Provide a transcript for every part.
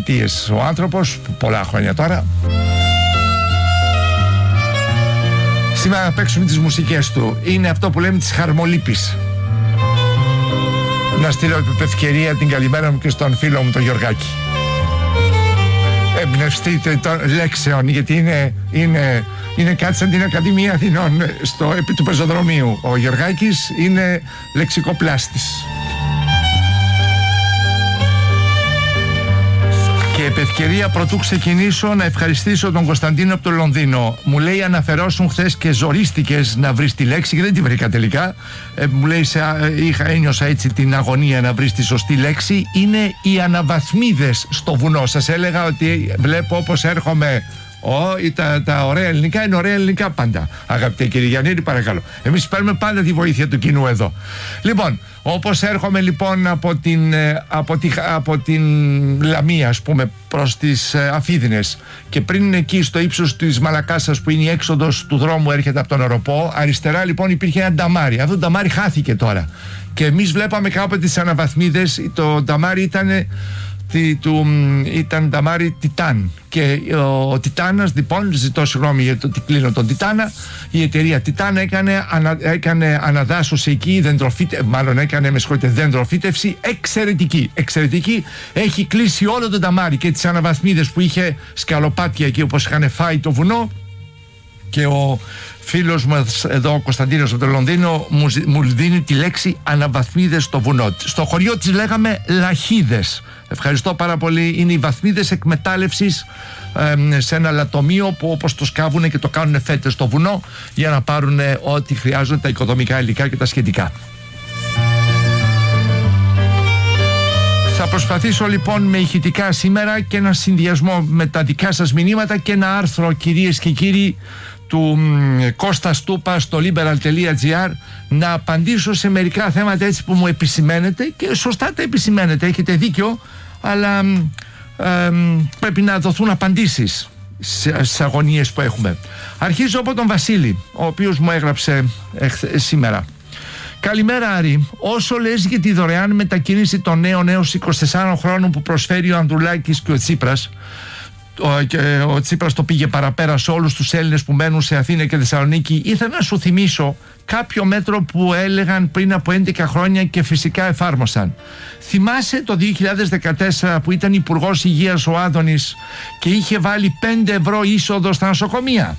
Πολιτείες ο άνθρωπος, πολλά χρόνια τώρα. Σήμερα θα παίξουμε τις μουσικές του. Είναι αυτό που λέμε της χαρμολύπης. Να στείλω επ' ευκαιρία την καλημέρα μου και στον φίλο μου τον Γιωργάκη. Εμπνευστείτε των λέξεων, γιατί είναι κάτι σαν την Ακαδημία Αθηνών επί του πεζοδρομίου. Ο Γιωργάκης είναι λεξικοπλάστης. Και επ' ευκαιρία, πρωτού ξεκινήσω, να ευχαριστήσω τον Κωνσταντίνο από το Λονδίνο. Μου λέει αναφερόσουν χθες και ζορίστηκες να βρεις τη λέξη, και δεν τη βρήκα τελικά. Μου λέει ένιωσα έτσι την αγωνία να βρεις τη σωστή λέξη. Είναι οι αναβαθμίδες στο βουνό. Σας έλεγα ότι βλέπω όπως έρχομαι. Τα ωραία ελληνικά είναι ωραία ελληνικά πάντα. Αγαπητέ κύριε Γιαννήρη, παρακαλώ. Εμείς παίρνουμε πάντα τη βοήθεια του κοινού εδώ. Λοιπόν, όπως έρχομαι λοιπόν από την Λαμία, ας πούμε, προς τις Αφίδινες, και πριν εκεί στο ύψος της Μαλακάσας, που είναι η έξοδος του δρόμου, έρχεται από τον Οροπό, αριστερά λοιπόν υπήρχε ένα νταμάρι. Αυτό το νταμάρι χάθηκε τώρα. Και εμείς βλέπαμε κάποτε τις αναβαθμίδες. Το νταμάρι ήταν νταμάρι Τιτάν, και ο Τιτάνας, λοιπόν, ζητώ συγγνώμη γιατί κλείνω τον Τιτάνα, η εταιρεία Τιτάν έκανε αναδάσωση εκεί, δεντροφύτευση εξαιρετική. Έχει κλείσει όλο τον νταμάρι και τις αναβαθμίδες που είχε σκαλοπάτια εκεί όπως είχαν φάει το βουνό. Και ο φίλος μας εδώ, ο Κωνσταντίνος από το Λονδίνο, μου δίνει τη λέξη αναβαθμίδες στο βουνό. Στο χωριό της λέγαμε λαχίδες. Ευχαριστώ πάρα πολύ. Είναι οι βαθμίδες εκμετάλλευσης σε ένα λατομείο που όπως το σκάβουν και το κάνουν φέτες στο βουνό για να πάρουν ό,τι χρειάζονται, τα οικοδομικά υλικά και τα σχετικά. Θα προσπαθήσω λοιπόν με ηχητικά σήμερα και ένα συνδυασμό με τα δικά σας μηνύματα και ένα άρθρο, κυρίες και κύριοι, του Κώστα Στούπα στο liberal.gr, να απαντήσω σε μερικά θέματα έτσι που μου επισημαίνετε, και σωστά τα επισημαίνετε, έχετε δίκιο, αλλά πρέπει να δοθούν απαντήσεις στις αγωνίες που έχουμε. Αρχίζω από τον Βασίλη, ο οποίος μου έγραψε σήμερα. Καλημέρα Άρη, όσο λες για τη δωρεάν μετακίνηση των νέων έως 24 χρόνων που προσφέρει ο Ανδρουλάκης και ο Τσίπρας, ο Τσίπρας το πήγε παραπέρα σε όλους τους Έλληνες που μένουν σε Αθήνα και Θεσσαλονίκη, ήθελα να σου θυμίσω κάποιο μέτρο που έλεγαν πριν από 11 χρόνια και φυσικά εφάρμοσαν. Θυμάσαι το 2014 που ήταν υπουργός υγείας ο Άδωνης και είχε βάλει 5 ευρώ είσοδο στα νοσοκομεία?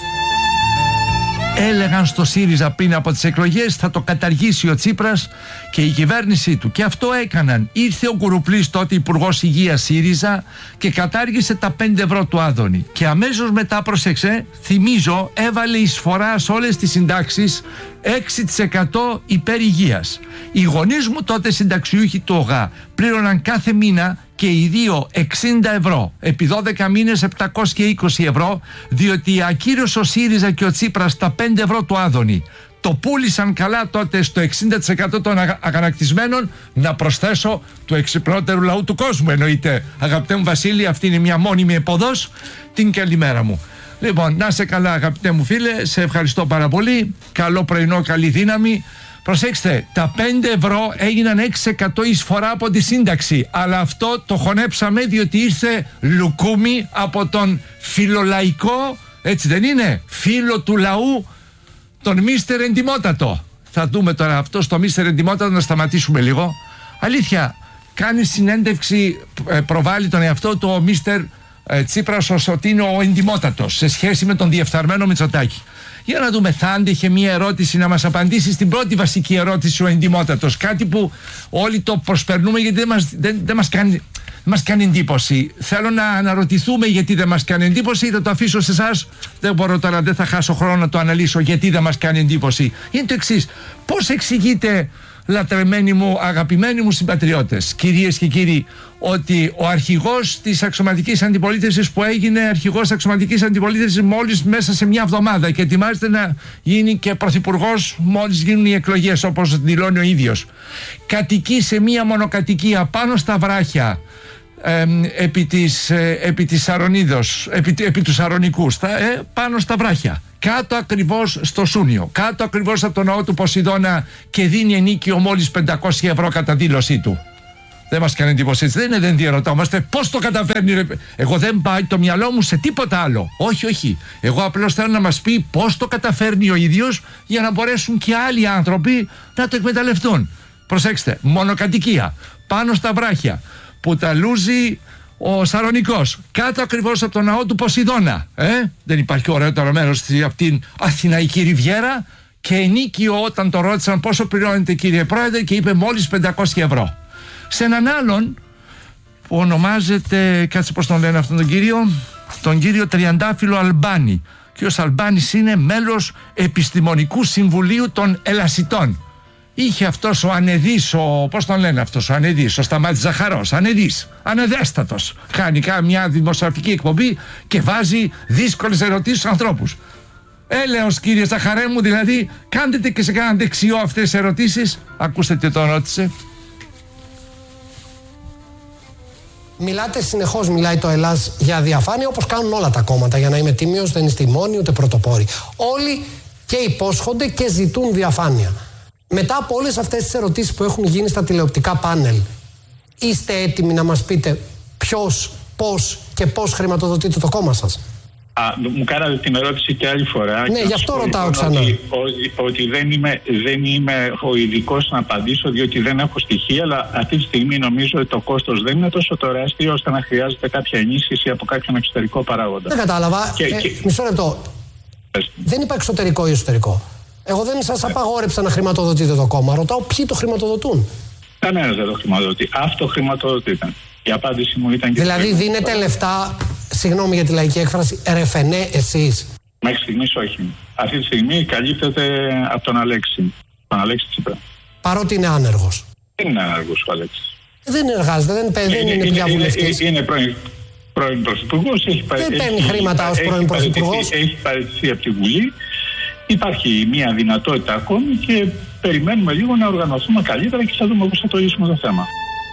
Έλεγαν στο ΣΥΡΙΖΑ πριν από τις εκλογές θα το καταργήσει ο Τσίπρας και η κυβέρνησή του, και αυτό έκαναν. Ήρθε ο Κουρουπλής, τότε υπουργός υγείας ΣΥΡΙΖΑ, και κατάργησε τα 5 ευρώ του Άδωνη, και αμέσως μετά, πρόσεξε, θυμίζω, έβαλε εισφορά σε όλες τις συντάξεις 6% υπέρ υγείας. Οι γονείς μου τότε συνταξιούχοι του ΟΓΑ πλήρωναν κάθε μήνα και οι δύο 60 ευρώ, επί 12 μήνες 720 ευρώ, διότι ακύρωσε ο ΣΥΡΙΖΑ και ο Τσίπρας τα 5 ευρώ του Άδωνη. Το πούλησαν καλά τότε στο 60% των αγανακτισμένων, να προσθέσω του εξυπνότερου λαού του κόσμου, εννοείται. Αγαπητέ μου Βασίλη, αυτή είναι μια μόνιμη εποδός. Την καλημέρα μου. Λοιπόν, να είσαι καλά αγαπητέ μου φίλε, σε ευχαριστώ πάρα πολύ. Καλό πρωινό, καλή δύναμη. Προσέξτε, τα 5 ευρώ έγιναν 6% εισφορά από τη σύνταξη. Αλλά αυτό το χωνέψαμε διότι ήρθε λουκούμι από τον φιλολαϊκό, έτσι δεν είναι, φίλο του λαού, τον Μίστερ Εντιμότατο. Θα δούμε τώρα αυτό στο Μίστερ Εντιμότατο, να σταματήσουμε λίγο. Αλήθεια, κάνει συνέντευξη, προβάλλει τον εαυτό του ο Μίστερ Τσίπρας ως ότι είναι ο Εντιμότατος σε σχέση με τον διεφθαρμένο Μητσοτάκη. Για να δούμε, θα άντεχε μια ερώτηση να μας απαντήσει στην πρώτη βασική ερώτηση ο Εντιμότατος. Κάτι που όλοι το προσπερνούμε γιατί δεν μας κάνει εντύπωση. Θέλω να αναρωτηθούμε γιατί δεν μας κάνει εντύπωση. Θα το αφήσω σε εσάς. Δεν μπορώ τώρα, δεν θα χάσω χρόνο να το αναλύσω γιατί δεν μας κάνει εντύπωση. Είναι το εξής. Πώς εξηγείτε, λατρεμένοι μου, αγαπημένοι μου συμπατριώτες, κυρίες και κύριοι, ότι ο αρχηγός της αξιωματικής αντιπολίτευσης που έγινε αρχηγός αξιωματικής αντιπολίτευσης μόλις μέσα σε μια εβδομάδα και ετοιμάζεται να γίνει και πρωθυπουργός μόλις γίνουν οι εκλογές, όπως δηλώνει ο ίδιος, κατοικεί σε μια μονοκατοικία πάνω στα βράχια, επί του Σαρονικού, πάνω στα βράχια, κάτω ακριβώς στο Σούνιο, κάτω ακριβώς από τον ναό του Ποσειδώνα, και δίνει ενίκιο μόλις 500 ευρώ κατά δήλωσή του. Δεν μας κάνει εντύπωση έτσι. Δεν διαρωτόμαστε πώς το καταφέρνει. Εγώ δεν πάει το μυαλό μου σε τίποτα άλλο. Όχι. Εγώ απλώς θέλω να μας πει πώς το καταφέρνει ο ίδιος για να μπορέσουν και άλλοι άνθρωποι να το εκμεταλλευτούν. Προσέξτε, μονοκατοικία πάνω στα βράχια που τα λούζει ο Σαλονικός, κάτω ακριβώς από τον ναό του Ποσειδώνα. Δεν υπάρχει ωραιότερο μέρος από την Αθηναϊκή Ριβιέρα. Και ενίκιο, όταν το ρώτησαν πόσο πληρώνετε κύριε Πρόεδρε, και είπε μόλις 500 ευρώ. Σε έναν άλλον που ονομάζεται, κάτσε πώς τον λένε αυτόν τον κύριο Τριαντάφυλλο Αλμπάνη. Ο κύριος Αλμπάνης είναι μέλος Επιστημονικού Συμβουλίου των Ελασιτών. Είχε αυτός ο ανεδής, πώς τον λένε αυτός ο ανεδής, ο Σταμάτης Ζαχαρός, ανεδέστατος. Κάνει μια δημοσιογραφική εκπομπή και βάζει δύσκολες ερωτήσεις στους ανθρώπους. Έλεος κύριε Ζαχαρέ μου, δηλαδή κάντε και σε κανένα δεξιό αυτές τις ερωτήσεις. Ακούστε τι τον ρώτησε. Μιλάτε συνεχώς, μιλάει το Ελλάς για διαφάνεια, όπως κάνουν όλα τα κόμματα. Για να είμαι τίμιος, δεν είστε μόνοι ούτε πρωτοπόροι. Όλοι και υπόσχονται και ζητούν διαφάνεια. Μετά από όλες αυτές τις ερωτήσεις που έχουν γίνει στα τηλεοπτικά πάνελ, είστε έτοιμοι να μας πείτε ποιος, πώς και πώς χρηματοδοτείτε το κόμμα σας? Μου κάνατε την ερώτηση και άλλη φορά. Ναι, γι' αυτό ρωτάω ξανά. Ότι δεν είμαι ο ειδικός να απαντήσω, διότι δεν έχω στοιχεία, αλλά αυτή τη στιγμή νομίζω ότι το κόστος δεν είναι τόσο τεράστιο ώστε να χρειάζεται κάποια ενίσχυση από κάποιον εξωτερικό παράγοντα. Δεν κατάλαβα. Μισό λεπτό. Δεν είπα εξωτερικό ή εσωτερικό. Εγώ δεν σας απαγόρεψα να χρηματοδοτείτε το κόμμα. Ρωτάω ποιοι το χρηματοδοτούν. Κανένας δεν το χρηματοδοτεί. Αυτοχρηματοδοτείται. Η απάντηση μου ήταν και. Δηλαδή δίνετε λεφτά, συγγνώμη για τη λαϊκή έκφραση, ρεφενέ εσείς? Μέχρι στιγμής όχι. Αυτή τη στιγμή καλύπτεται από τον Αλέξη. Τον Αλέξη Τσίπρα. Παρότι είναι άνεργος. Δεν είναι άνεργος ο Αλέξης. Δεν εργάζεται, δεν είναι πια βουλευτής. Είναι πρώην πρωθυπουργός. Δεν παίρνει χρήματα ως πρώην πρωθυπουργός. Έχει παραιτηθεί από τη Βουλή. Υπάρχει μια δυνατότητα ακόμη και περιμένουμε λίγο να οργανωθούμε καλύτερα και θα δούμε πώς θα το λύσουμε το θέμα.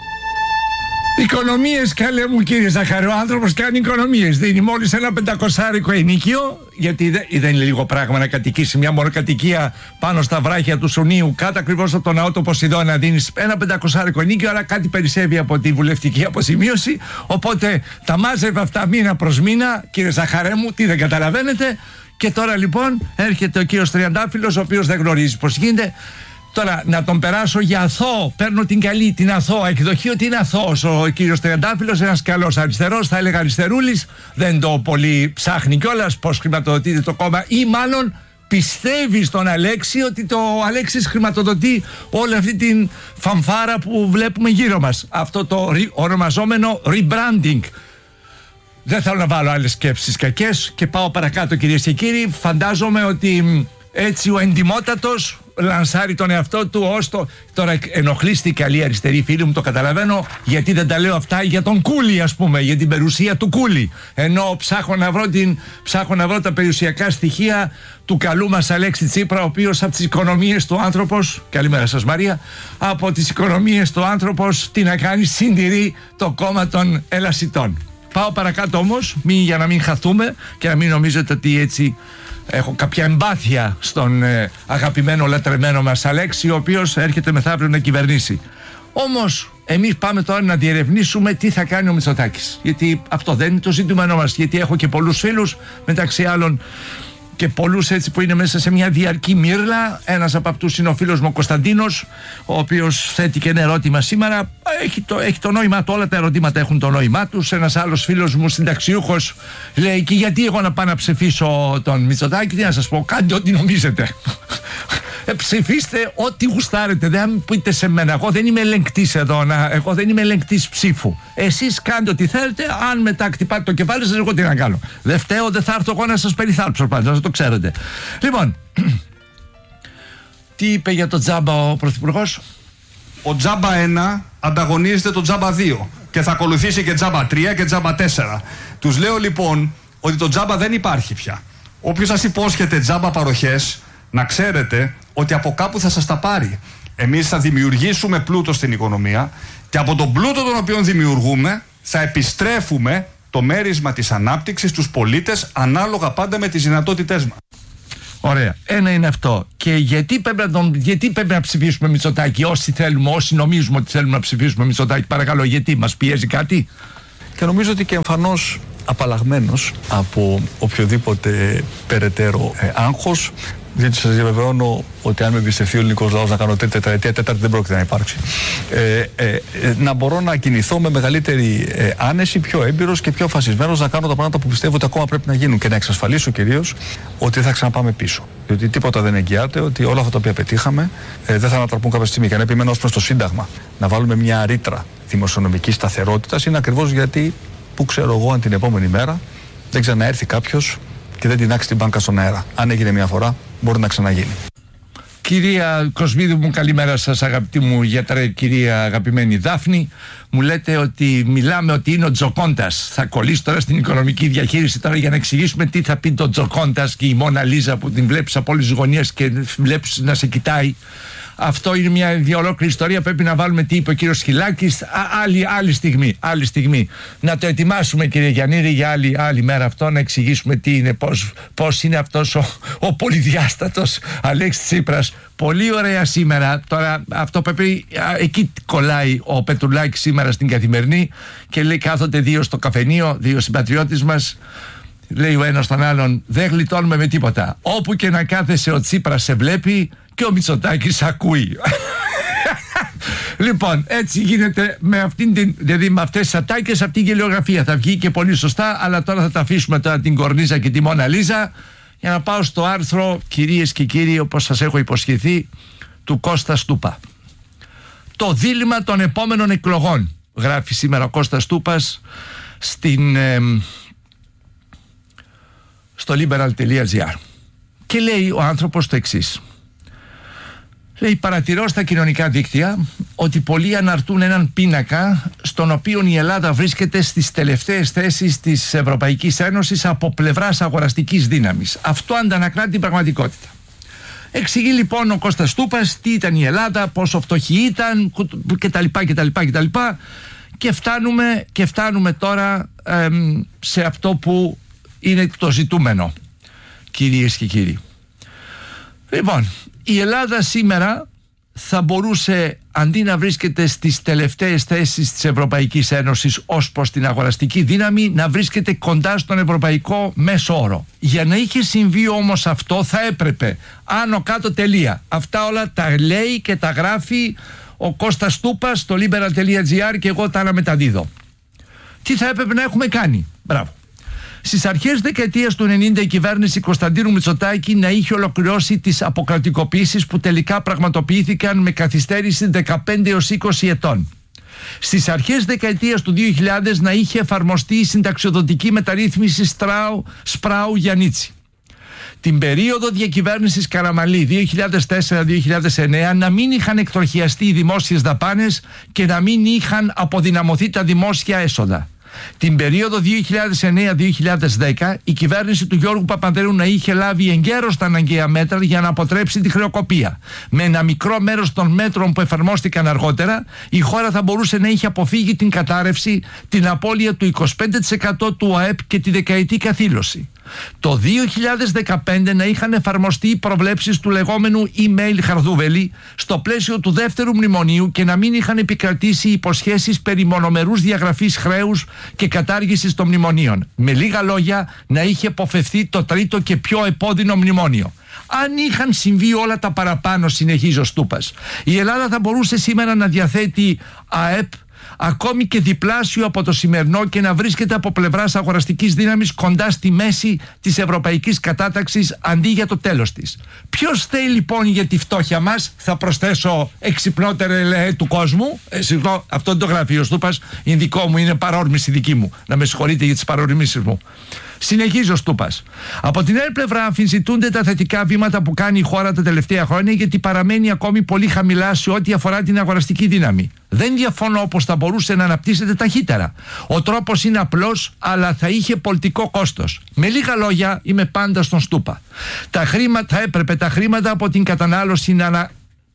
Οικονομίες, καλέ μου κύριε Ζαχαρέ, ο άνθρωπος κάνει οικονομίες. Δίνει μόλις ένα 500άρικο ενοίκιο, γιατί δεν είναι λίγο πράγμα να κατοικήσει μια μονοκατοικία πάνω στα βράχια του Σουνίου, κάτω ακριβώς από τον ναό του Ποσειδώνα, να δίνεις ένα 500άρικο ενοίκιο, άρα κάτι περισσεύει από τη βουλευτική αποσημείωση. Οπότε τα μάζευε αυτά μήνα προς μήνα, κύριε Ζαχαρέ μου, τι δεν καταλαβαίνετε. Και τώρα λοιπόν έρχεται ο κύριος Τριαντάφυλλος, ο οποίος δεν γνωρίζει πώς γίνεται. Τώρα να τον περάσω για αθώο, παίρνω την καλή, την αθώα εκδοχή ότι είναι αθώος ο κύριος Τριαντάφυλλος, ένας καλός αριστερός, θα έλεγα αριστερούλης, δεν το πολύ ψάχνει κιόλας πώς χρηματοδοτείται το κόμμα, ή μάλλον πιστεύει στον Αλέξη ότι το Αλέξης χρηματοδοτεί όλη αυτή την φανφάρα που βλέπουμε γύρω μας. Αυτό το ονομαζόμενο rebranding. Δεν θέλω να βάλω άλλες σκέψεις κακές και πάω παρακάτω, κυρίες και κύριοι. Φαντάζομαι ότι έτσι ο εντιμότατος λανσάρει τον εαυτό του ως το... Τώρα ενοχλήστε οι καλοί αριστεροί φίλοι μου, το καταλαβαίνω, γιατί δεν τα λέω αυτά για τον Κούλι, ας πούμε, για την περιουσία του Κούλι. Ενώ ψάχνω να βρω τα περιουσιακά στοιχεία του καλού μας Αλέξη Τσίπρα, ο οποίος από τις οικονομίες του άνθρωπος, καλημέρα σας Μαρία, από τις οικονομίες του άνθρωπος τι να κάνει, συντηρεί το κόμμα των Ελασιτών. Πάω παρακάτω όμως, για να μην χαθούμε και να μην νομίζετε ότι έτσι έχω κάποια εμπάθεια στον αγαπημένο λατρεμένο μας Αλέξη, ο οποίος έρχεται μεθαύριο να κυβερνήσει. Όμως εμείς πάμε τώρα να διερευνήσουμε τι θα κάνει ο Μητσοτάκης, γιατί αυτό δεν είναι το ζήτημενό μας, γιατί έχω και πολλούς φίλους, μεταξύ άλλων και πολλούς έτσι που είναι μέσα σε μια διαρκή μύρλα. Ένας από αυτούς είναι ο φίλος μου ο Κωνσταντίνος, ο οποίος θέτει και ένα ερώτημα σήμερα. Έχει το νόημά του, όλα τα ερωτήματα έχουν το νόημά τους. Ένας άλλος φίλος μου συνταξιούχος λέει: και γιατί εγώ να πάω να ψηφίσω τον Μητσοτάκη? Τι να σας πω, κάντε ό,τι νομίζετε. Ψηφίστε ό,τι γουστάρετε. Δεν πείτε σε μένα. Εγώ δεν είμαι ελεγκτής εδώ. Εγώ δεν είμαι ελεγκτής ψήφου. Εσείς κάντε ό,τι θέλετε. Αν μετά χτυπάτε το κεφάλι σας, εγώ τι να κάνω. Δεν φταίω, δεν θα έρθω εγώ να σας περιθάλψω πάντα. Να το ξέρετε. Λοιπόν, τι είπε για το τζάμπα ο Πρωθυπουργός? Ο τζάμπα 1 ανταγωνίζεται το τζάμπα 2 και θα ακολουθήσει και τζάμπα 3 και τζάμπα 4. Τους λέω λοιπόν ότι το τζάμπα δεν υπάρχει πια. Όποιος σας υπόσχεται τζάμπα παροχές, να ξέρετε ότι από κάπου θα σας τα πάρει. Εμείς θα δημιουργήσουμε πλούτο στην οικονομία και από τον πλούτο τον οποίο δημιουργούμε θα επιστρέφουμε το μέρισμα της ανάπτυξης στους πολίτες, ανάλογα πάντα με τις δυνατότητές μας. Ωραία. Ένα είναι αυτό. Και γιατί πρέπει να ψηφίσουμε Μητσοτάκη, όσοι θέλουμε, όσοι νομίζουμε ότι θέλουμε να ψηφίσουμε Μητσοτάκη, παρακαλώ, γιατί μας πιέζει κάτι? Και νομίζω ότι και εμφανώς απαλλαγμένος από οποιοδήποτε περαιτέρω άγχος, γιατί σας διαβεβαιώνω ότι αν με εμπιστευτεί ο ελληνικός λαός να κάνω τρίτη τετραετία, τέταρτη δεν πρόκειται να υπάρξει. Να μπορώ να κινηθώ με μεγαλύτερη άνεση, πιο έμπειρος και πιο φασισμένος να κάνω τα πράγματα που πιστεύω ότι ακόμα πρέπει να γίνουν και να εξασφαλίσω κυρίως ότι δεν θα ξαναπάμε πίσω. Διότι τίποτα δεν εγγυάται ότι όλα αυτά τα οποία πετύχαμε δεν θα ανατραπούν κάποια στιγμή. Και αν επιμένω ως προς το Σύνταγμα να βάλουμε μια ρήτρα δημοσιονομικής σταθερότητας, είναι ακριβώς γιατί, που ξέρω εγώ, αν την επόμενη μέρα δεν ξαναέρθει κάποιος και δεν τεινάξει την μπάνκα στον αέρα. Αν έγινε μια φορά, μπορεί να ξαναγίνει. Κυρία Κοσμίδου μου, καλημέρα σας, αγαπητή μου γιατρέ, κυρία αγαπημένη Δάφνη. Μου λέτε ότι μιλάμε ότι είναι ο Τζοκόντας. Θα κολλήσει τώρα στην οικονομική διαχείριση τώρα για να εξηγήσουμε τι θα πει το Τζοκόντας και η Μόνα Λίζα που την βλέπεις από όλες τις γωνίες και βλέπεις να σε κοιτάει. Αυτό είναι μια ολόκληρη ιστορία. Πρέπει να βάλουμε τι είπε ο κύριος Χιλάκης άλλη στιγμή. Να το ετοιμάσουμε, κύριε Γιαννίδη, για άλλη μέρα αυτό, να εξηγήσουμε τι είναι, πώς είναι αυτός ο πολυδιάστατος Αλέξης Τσίπρας. Πολύ ωραία σήμερα. Τώρα αυτό πρέπει, εκεί κολλάει ο Πετρουλάκης σήμερα στην Καθημερινή και λέει, κάθονται δύο στο καφενείο, δύο συμπατριώτες μας. Λέει ο ένας τον άλλον, δεν γλιτώνουμε με τίποτα. Όπου και να κάθεσαι ο Τσίπρας σε βλέπει και ο Μητσοτάκης ακούει. Λοιπόν, έτσι γίνεται δηλαδή με αυτές τις ατάκες, αυτή η γελιογραφία θα βγει και πολύ σωστά, αλλά τώρα θα τα αφήσουμε τώρα την Κορνίζα και τη Μόνα Λίζα για να πάω στο άρθρο, κυρίες και κύριοι, όπως σας έχω υποσχεθεί, του Κώστα Στούπα. Το δίλημμα των επόμενων εκλογών, γράφει σήμερα ο Κώστας Στούπας στο liberal.gr και λέει ο άνθρωπος το εξής. Λέει, παρατηρώ στα κοινωνικά δίκτυα ότι πολλοί αναρτούν έναν πίνακα στον οποίο η Ελλάδα βρίσκεται στις τελευταίες θέσεις της Ευρωπαϊκής Ένωσης από πλευράς αγοραστικής δύναμης. Αυτό αντανακλά την πραγματικότητα. Εξηγεί λοιπόν ο Κώστας Στούπας τι ήταν η Ελλάδα, πόσο φτωχή ήταν κτλ. Και φτάνουμε τώρα σε αυτό που είναι το ζητούμενο, κυρίες και κύριοι. Λοιπόν, η Ελλάδα σήμερα θα μπορούσε, αντί να βρίσκεται στις τελευταίες θέσεις της Ευρωπαϊκής Ένωσης ως προς την αγοραστική δύναμη, να βρίσκεται κοντά στον ευρωπαϊκό μέσο όρο. Για να είχε συμβεί όμως αυτό, θα έπρεπε άνω κάτω τελεία. Αυτά όλα τα λέει και τα γράφει ο Κώστας Στούπας στο liberal.gr και εγώ τα αναμεταδίδω. Τι θα έπρεπε να έχουμε κάνει? Μπράβο. Στις αρχές δεκαετίας του 90 η κυβέρνηση Κωνσταντίνου Μητσοτάκη να είχε ολοκληρώσει τις αποκρατικοποιήσεις που τελικά πραγματοποιήθηκαν με καθυστέρηση 15 έως 20 ετών. Στις αρχές δεκαετίας του 2000 να είχε εφαρμοστεί η συνταξιοδοτική μεταρρύθμιση Σπράου-Γιαννίτσι. Την περίοδο διακυβέρνησης Καραμαλή 2004-2009 να μην είχαν εκτροχιαστεί οι δημόσιες δαπάνες και να μην είχαν αποδυναμωθεί τα δημόσια έσοδα. Την περίοδο 2009-2010 η κυβέρνηση του Γιώργου Παπανδρέου να είχε λάβει εγκαίρως τα αναγκαία μέτρα για να αποτρέψει τη χρεοκοπία. Με ένα μικρό μέρος των μέτρων που εφαρμόστηκαν αργότερα, η χώρα θα μπορούσε να είχε αποφύγει την κατάρρευση, την απώλεια του 25% του ΑΕΠ και τη δεκαετή καθήλωση. Το 2015 να είχαν εφαρμοστεί οι προβλέψεις του λεγόμενου email Χαρδούβελη στο πλαίσιο του δεύτερου μνημονίου και να μην είχαν επικρατήσει υποσχέσεις περί μονομερούς διαγραφής χρέους και κατάργησης των μνημονίων. Με λίγα λόγια, να είχε αποφευθεί το τρίτο και πιο επώδυνο μνημόνιο. Αν είχαν συμβεί όλα τα παραπάνω, συνεχίζει ο Στούπας, η Ελλάδα θα μπορούσε σήμερα να διαθέτει ΑΕΠ ακόμη και διπλάσιο από το σημερινό και να βρίσκεται από πλευράς αγοραστικής δύναμης κοντά στη μέση της ευρωπαϊκής κατάταξης αντί για το τέλος της. Ποιος θέλει λοιπόν για τη φτώχεια μας? Θα προσθέσω εξυπνότερε του κόσμου. Αυτό δεν το γράφει ο Στούπας, είναι δικό μου, είναι παρόρμηση δική μου. Να με συγχωρείτε για τις παρορμήσεις μου. Συνεχίζει ο Στούπας. Από την άλλη πλευρά αμφισβητούνται τα θετικά βήματα που κάνει η χώρα τα τελευταία χρόνια, γιατί παραμένει ακόμη πολύ χαμηλά σε ό,τι αφορά την αγοραστική δύναμη. Δεν διαφωνώ πως θα μπορούσε να αναπτύσσεται ταχύτερα. Ο τρόπος είναι απλός, αλλά θα είχε πολιτικό κόστος. Με λίγα λόγια, είμαι πάντα στον Στούπα. Θα έπρεπε τα χρήματα από την κατανάλωση να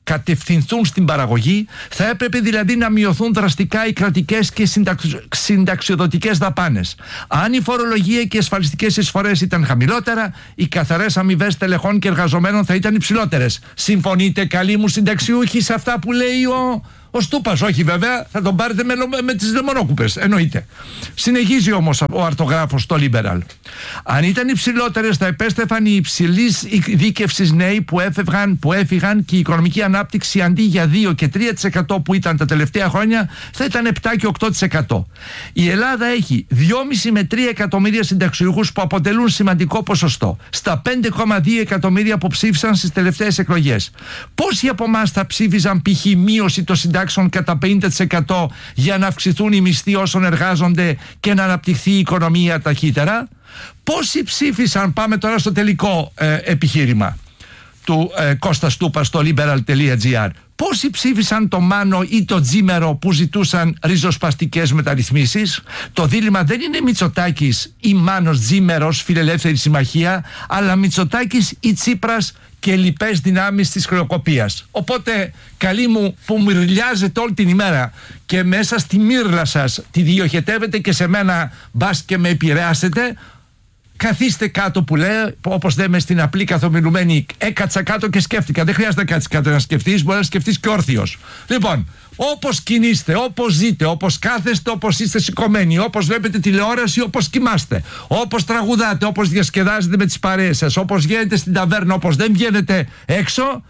κατευθυνθούν στην παραγωγή, θα έπρεπε δηλαδή να μειωθούν δραστικά οι κρατικές και συνταξιοδοτικές δαπάνες. Αν η φορολογία και οι ασφαλιστικές εισφορές ήταν χαμηλότερα, οι καθαρές αμοιβές τελεχών και εργαζομένων θα ήταν υψηλότερες. Συμφωνείτε, καλοί μου συνταξιούχοι, σε αυτά που λέει ο Στούπας? Όχι βέβαια, θα τον πάρετε με τις λεμονόκουπες, εννοείται. Συνεχίζει όμως ο αρτογράφος στο Liberal. Αν ήταν υψηλότερες, θα επέστρεφαν οι υψηλής δίκευσης νέοι που έφυγαν και η οικονομική ανάπτυξη αντί για 2 και 3% που ήταν τα τελευταία χρόνια, θα ήταν 7 και 8%. Η Ελλάδα έχει 2,5 με 3 εκατομμύρια συνταξιούχους που αποτελούν σημαντικό ποσοστό στα 5,2 εκατομμύρια που ψήφισαν στις τελευταίες εκλογές. Πόσοι από εμάς θα ψήφιζαν π.χ. μείωση των συντάξεων κατά 50% για να αυξηθούν οι μισθοί όσων εργάζονται και να αναπτυχθεί η οικονομία ταχύτερα? Πόσοι ψήφισαν, πάμε τώρα στο τελικό επιχείρημα του Κώστα Στούπα στο liberal.gr, πόσοι ψήφισαν το Μάνο ή το Τζίμερο που ζητούσαν ριζοσπαστικές μεταρρυθμίσεις? Το δίλημμα δεν είναι Μητσοτάκης ή Μάνος Τζίμερος, φιλελεύθερη συμμαχία, αλλά Μητσοτάκης ή Τσίπρας και λοιπές δυνάμεις της χρεοκοπίας. Οπότε, καλοί μου που μυρλιάζετε όλη την ημέρα και μέσα στη μύρλα σας τη διοχετεύετε και σε μένα μπας και με επηρεάσετε, καθίστε κάτω που λέει, όπως λέμε στην απλή καθομιλουμένη, έκατσα κάτω και σκέφτηκα. Δεν χρειάζεται να κάτσεις κάτω να σκεφτείς, μπορεί να σκεφτείς και όρθιος. Λοιπόν, όπως κινείστε, όπως ζείτε, όπως κάθεστε, όπως είστε σηκωμένοι, όπως βλέπετε τηλεόραση, όπως κοιμάστε, όπως τραγουδάτε, όπως διασκεδάζετε με τις παρέες σας, όπως βγαίνετε στην ταβέρνα, όπως δεν βγαίνετε έξω,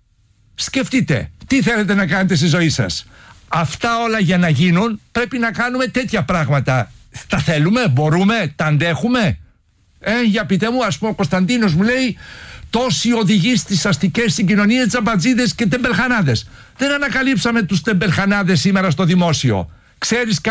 σκεφτείτε τι θέλετε να κάνετε στη ζωή σας. Αυτά όλα για να γίνουν πρέπει να κάνουμε τέτοια πράγματα. Τα θέλουμε, μπορούμε, τα αντέχουμε? Για πείτε μου, ας πούμε ο Κωνσταντίνος μου λέει, τόσοι οδηγοί στις αστικές συγκοινωνίες, τζαμπατζίδες και τεμπελχανάδες. Δεν ανακαλύψαμε τους τεμπελχανάδες σήμερα στο δημόσιο? Ξέρεις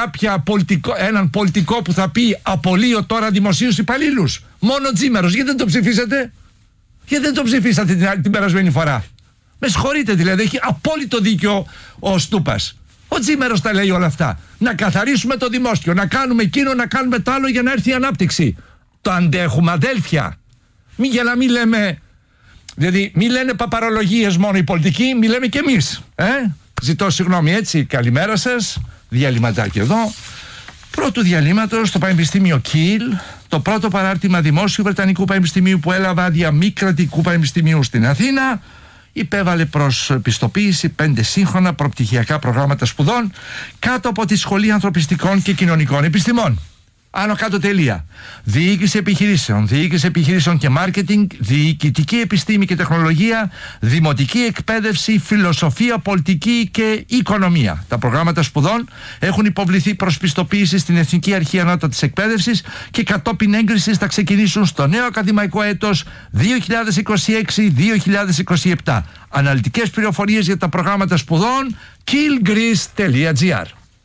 έναν πολιτικό που θα πει απολύω τώρα δημοσίους υπαλλήλους? Μόνο Τζίμερος. Γιατί δεν το ψηφίσατε? Γιατί δεν το ψηφίσατε την περασμένη φορά? Με συγχωρείτε, δηλαδή έχει απόλυτο δίκιο ο Στούπας. Ο Τζίμερος τα λέει όλα αυτά. Να καθαρίσουμε το δημόσιο, να κάνουμε εκείνο, να κάνουμε το άλλο για να έρθει η ανάπτυξη. Το αντέχουμε, αδέλφια? Για να μην λέμε, δηλαδή μην λένε παπαρολογίες μόνο οι πολιτικοί, μην λέμε και εμείς. Ζητώ συγγνώμη, έτσι. Καλημέρα σας. Διαλυματάκι εδώ. Πρώτου διαλύματος στο Πανεπιστήμιο Κιλ, το πρώτο παράρτημα Δημόσιου Βρετανικού Πανεπιστημίου που έλαβε άδεια μη κρατικού πανεπιστημίου στην Αθήνα, υπέβαλε προς πιστοποίηση 5 σύγχρονα προπτυχιακά προγράμματα σπουδών κάτω από τη Σχολή Ανθρωπιστικών και Κοινωνικών Επιστημών. Άνω κάτω τελεία. Διοίκηση επιχειρήσεων και μάρκετινγκ, διοικητική επιστήμη και τεχνολογία, δημοτική εκπαίδευση, φιλοσοφία, πολιτική και οικονομία. Τα προγράμματα σπουδών έχουν υποβληθεί προς πιστοποίηση στην Εθνική Αρχή Ανώτατης Εκπαίδευσης και κατόπιν έγκρισης θα ξεκινήσουν στο νέο ακαδημαϊκό έτος 2026-2027. Αναλυτικές πληροφορίες για τα προγράμματα σπουδών killgreece.gr.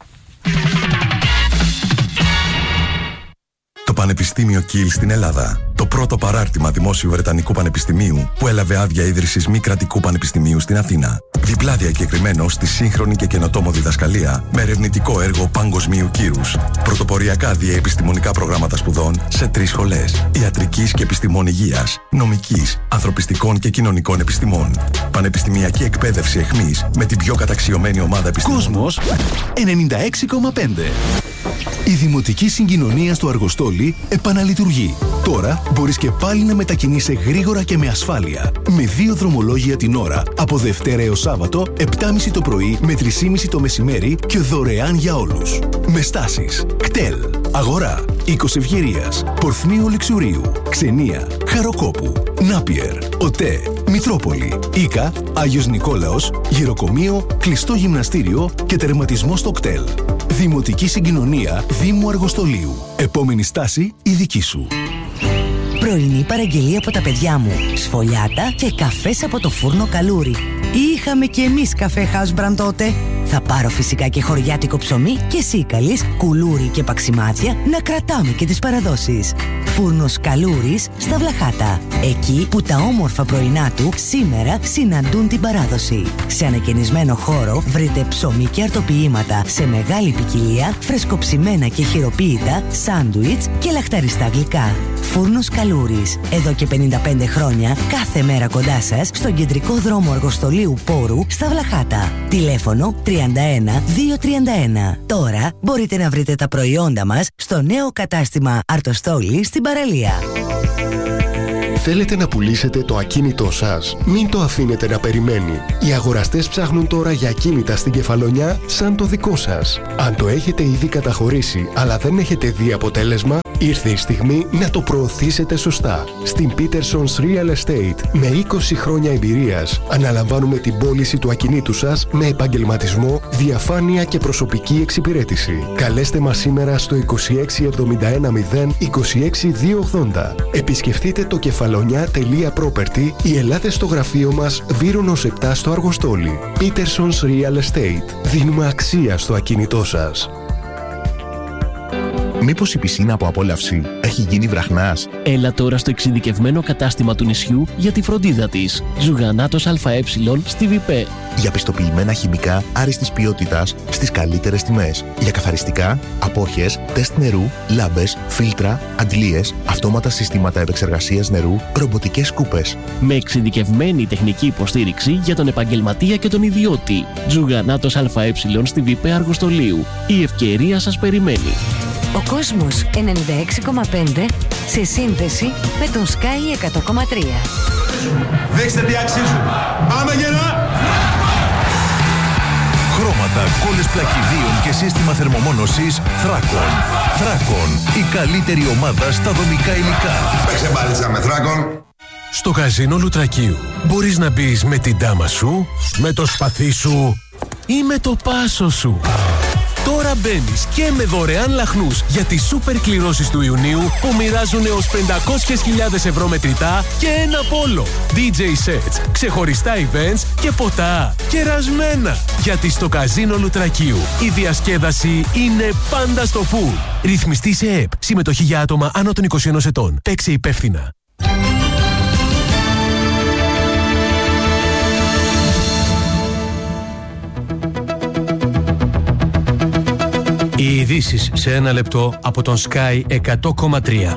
Το Πανεπιστήμιο Κιλ στην Ελλάδα. Το πρώτο παράρτημα Δημόσιου Βρετανικού Πανεπιστημίου που έλαβε άδεια ίδρυσης μη κρατικού πανεπιστημίου στην Αθήνα. Διπλά διακεκριμένο στη σύγχρονη και καινοτόμο διδασκαλία με ερευνητικό έργο παγκοσμίου κύρους. Πρωτοποριακά διαεπιστημονικά προγράμματα σπουδών σε 3 σχολές: ιατρικής και επιστημών υγείας, νομικής, ανθρωπιστικών και κοινωνικών επιστημών. Πανεπιστημιακή εκπαίδευση εχμής με την πιο καταξιωμένη ομάδα επιστημών. Κόσμος 96,5. Η Δημοτική Συγκοινωνία στο Αργοστόλι επαναλειτουργεί. Τώρα μπορείς και πάλι να μετακινείσαι γρήγορα και με ασφάλεια. Με 2 δρομολόγια την ώρα από Δευτέρα έως Σάββατο, 7.30 το πρωί με 3.30 το μεσημέρι και δωρεάν για όλους. Με στάσεις Κτέλ, Αγορά, Οίκος Ευγερίας, Πορθμίου Λεξουρίου, Ξενία, Χαροκόπου, Νάπιερ, ΟΤΕ, Μητρόπολη, Ίκα, Άγιος Νικόλαος, Γυροκομείο, κλειστό γυμναστήριο και τερματισμό στο Κτέλ. Δημοτική Συγκοινωνία Δήμου Αργοστολίου. Επόμενη στάση η δική σου. Πρωινή παραγγελία από τα παιδιά μου. Σφολιάτα και καφές από το φούρνο Καλούρι. Είχαμε κι εμείς καφέ Housebrand τότε. Θα πάρω φυσικά και χωριάτικο ψωμί και σίκαλης, κουλούρι και παξιμάδια να κρατάμε και τις παραδόσεις. Φούρνος Καλούρης στα Βλαχάτα. Εκεί που τα όμορφα πρωινά του σήμερα συναντούν την παράδοση. Σε ανακαινισμένο χώρο βρείτε ψωμί και αρτοποιήματα σε μεγάλη ποικιλία, φρεσκοψημένα και χειροποίητα, σάντουιτς και λαχταριστά γλυκά. Φούρνος Καλούρης. Εδώ και 55 χρόνια, κάθε μέρα κοντά σας, στον κεντρικό δρόμο Αργοστολίου Πόρου, στα Βλαχάτα. Τηλέφωνο 31 231. Τώρα μπορείτε να βρείτε τα προϊόντα μας στο νέο κατάστημα Αρτοστόλη στην παραλία. Θέλετε να πουλήσετε το ακίνητό σας? Μην το αφήνετε να περιμένει. Οι αγοραστές ψάχνουν τώρα για ακίνητα στην Κεφαλονιά σαν το δικό σας. Αν το έχετε ήδη καταχωρήσει αλλά δεν έχετε δει αποτέλεσμα, ήρθε η στιγμή να το προωθήσετε σωστά. Στην Peterson's Real Estate, με 20 χρόνια εμπειρίας, αναλαμβάνουμε την πώληση του ακινήτου σας με επαγγελματισμό, διαφάνεια και προσωπική εξυπηρέτηση. Καλέστε μας σήμερα στο 2671 0 26 280. Επισκεφτείτε το κεφαλονιά.property ή ελάτε στο γραφείο μας Βύρονος 7 στο Αργοστόλι. Peterson's Real Estate. Δίνουμε αξία στο ακίνητό σας. Μήπως η πισίνα από απόλαυση έχει γίνει βραχνάς? Έλα τώρα στο εξειδικευμένο κατάστημα του νησιού για τη φροντίδα της. Ζουγανάτος ΑΕ στη ΒΙΠΕ. Για πιστοποιημένα χημικά άριστης ποιότητας στις καλύτερες τιμές. Για καθαριστικά, απόχες, τεστ νερού, λάμπες, φίλτρα, αντλίες, αυτόματα συστήματα επεξεργασίας νερού, ρομποτικές σκούπες. Με εξειδικευμένη τεχνική υποστήριξη για τον επαγγελματία και τον ιδιώτη. Ζουγανάτος ΑΕ στη ΒΙΠΕ Αργοστολίου. Η ευκαιρία σας περιμένει. Ο κόσμος 96,5 σε σύνδεση με τον Sky 100,3. Δείξτε τι αξίζουν. Πάμε γερά! Χρώματα, κόλλες πλακιδίων και σύστημα θερμομόνωσης Θράκον. Θράκον, η καλύτερη ομάδα στα δομικά υλικά. Παίξε μπάλιτσα με Θράκον. Στο καζίνο Λουτρακίου μπορείς να μπεις με την τάμα σου, με το σπαθί σου ή με το πάσο σου. Τώρα μπαίνεις και με δωρεάν λαχνούς για τις σούπερ κληρώσεις του Ιουνίου που μοιράζουν έως 500.000 ευρώ μετρητά και ένα πόλο. DJ sets, ξεχωριστά events και ποτά κερασμένα. Γιατί στο καζίνο Λουτρακίου η διασκέδαση είναι πάντα στο φουλ. Ρυθμιστή σε ΕΠ. Συμμετοχή για άτομα άνω των 21 ετών. Παίξε υπεύθυνα. Οι ειδήσεις σε ένα λεπτό από τον Sky 100,3.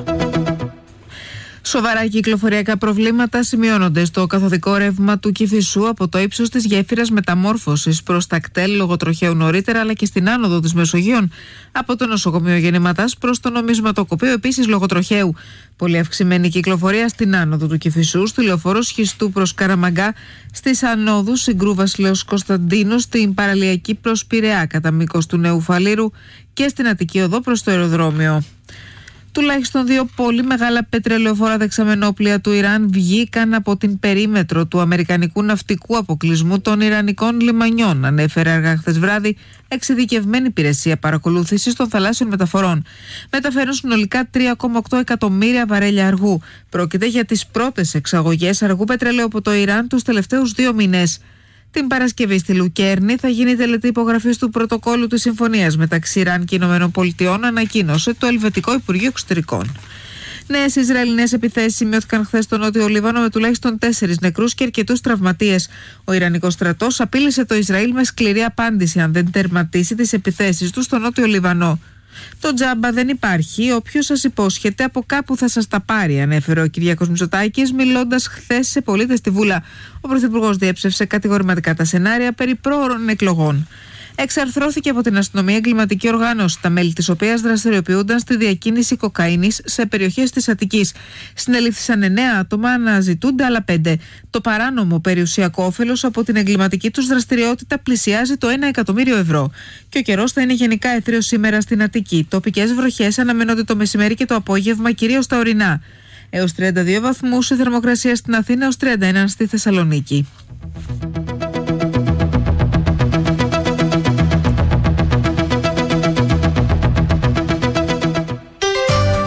Σοβαρά κυκλοφοριακά προβλήματα σημειώνονται στο καθοδικό ρεύμα του Κηφισού από το ύψος της γέφυρας μεταμόρφωσης προς τα κτέλ λόγω τροχαίου νωρίτερα, αλλά και στην άνοδο της Μεσογείων από το νοσοκομείο Γεννηματάς προς το νομισματοκοπείο, επίσης λόγω τροχαίου. Πολύ αυξημένη κυκλοφορία στην άνοδο του Κηφισού, στη λεωφόρο Σχιστού προς Καραμαγκά, στις ανόδους Συγκρού Βασιλέως Κωνσταντίνου, στην παραλιακή προς Πειραιά κατά μήκος του Νέου Φαλήρου και στην Αττική Οδό προς το αεροδρόμιο. Τουλάχιστον 2 πολύ μεγάλα πετρελαιοφόρα δεξαμενόπλια του Ιράν βγήκαν από την περίμετρο του αμερικανικού ναυτικού αποκλεισμού των Ιρανικών λιμανιών, ανέφερε αργά χθες βράδυ εξειδικευμένη υπηρεσία παρακολούθησης των θαλάσσιων μεταφορών. Μεταφέρουν συνολικά 3,8 εκατομμύρια βαρέλια αργού. Πρόκειται για τις πρώτες εξαγωγές αργού πετρελαίου από το Ιράν τους τελευταίους 2 μήνες. Την Παρασκευή στη Λουκέρνη θα γίνει τελετή υπογραφής του πρωτοκόλλου της συμφωνίας μεταξύ Ιράν και ΗΠΑ, ανακοίνωσε το Ελβετικό Υπουργείο Εξωτερικών. Νέες Ισραηλινές επιθέσεις σημειώθηκαν χθες στο Νότιο Λίβανο με τουλάχιστον 4 νεκρούς και αρκετούς τραυματίες. Ο Ιρανικός στρατός απείλησε το Ισραήλ με σκληρή απάντηση αν δεν τερματίσει τις επιθέσεις του στο Νότιο Λίβανο. Το τζάμπα δεν υπάρχει. Όποιος σας υπόσχεται από κάπου θα σας τα πάρει, ανέφερε ο Κυριάκος Μητσοτάκης, μιλώντας χθες σε πολίτες στη Βούλα. Ο Πρωθυπουργός διέψευσε κατηγορηματικά τα σενάρια περί πρόωρων εκλογών. Εξαρθρώθηκε από την αστυνομία εγκληματική οργάνωση, τα μέλη της οποίας δραστηριοποιούνταν στη διακίνηση κοκαίνης σε περιοχές της Αττικής. Συνελήφθησαν 9 άτομα, αναζητούνται άλλα 5. Το παράνομο περιουσιακό όφελος από την εγκληματική τους δραστηριότητα πλησιάζει το 1 εκατομμύριο ευρώ. Και ο καιρός θα είναι γενικά έθριος σήμερα στην Αττική. Τοπικές βροχές αναμένονται το μεσημέρι και το απόγευμα, κυρίως στα ορεινά. Έως 32 βαθμούς η θερμοκρασία στην Αθήνα, έως 31 στη Θεσσαλονίκη.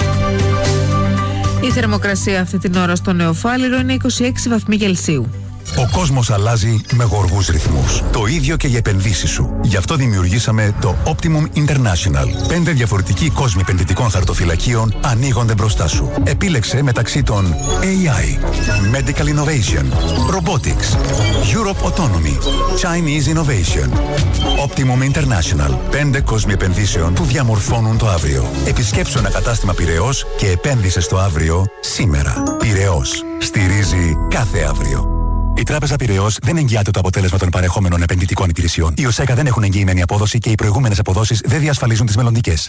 Η θερμοκρασία αυτή την ώρα στο Νέο Φάληρο είναι 26 βαθμοί Κελσίου. Ο κόσμος αλλάζει με γοργούς ρυθμούς. Το ίδιο και οι επενδύσεις σου. Γι' αυτό δημιουργήσαμε το Optimum International. 5 διαφορετικοί κόσμοι επενδυτικών χαρτοφυλακίων ανοίγονται μπροστά σου. Επίλεξε μεταξύ των AI, Medical Innovation, Robotics, Europe Autonomy, Chinese Innovation. Optimum International. 5 κόσμοι επενδύσεων που διαμορφώνουν το αύριο. Επισκέψου ένα κατάστημα Πειραιώς και επένδυσε στο αύριο σήμερα. Πειραιώς. Στηρίζει κάθε αύριο. Η Τράπεζα Πειραιώς δεν εγγυάται το αποτέλεσμα των παρεχόμενων επενδυτικών υπηρεσιών. Οι ΟΣΕΚΑ δεν έχουν εγγυημένη απόδοση και οι προηγούμενες αποδόσεις δεν διασφαλίζουν τις μελλοντικές.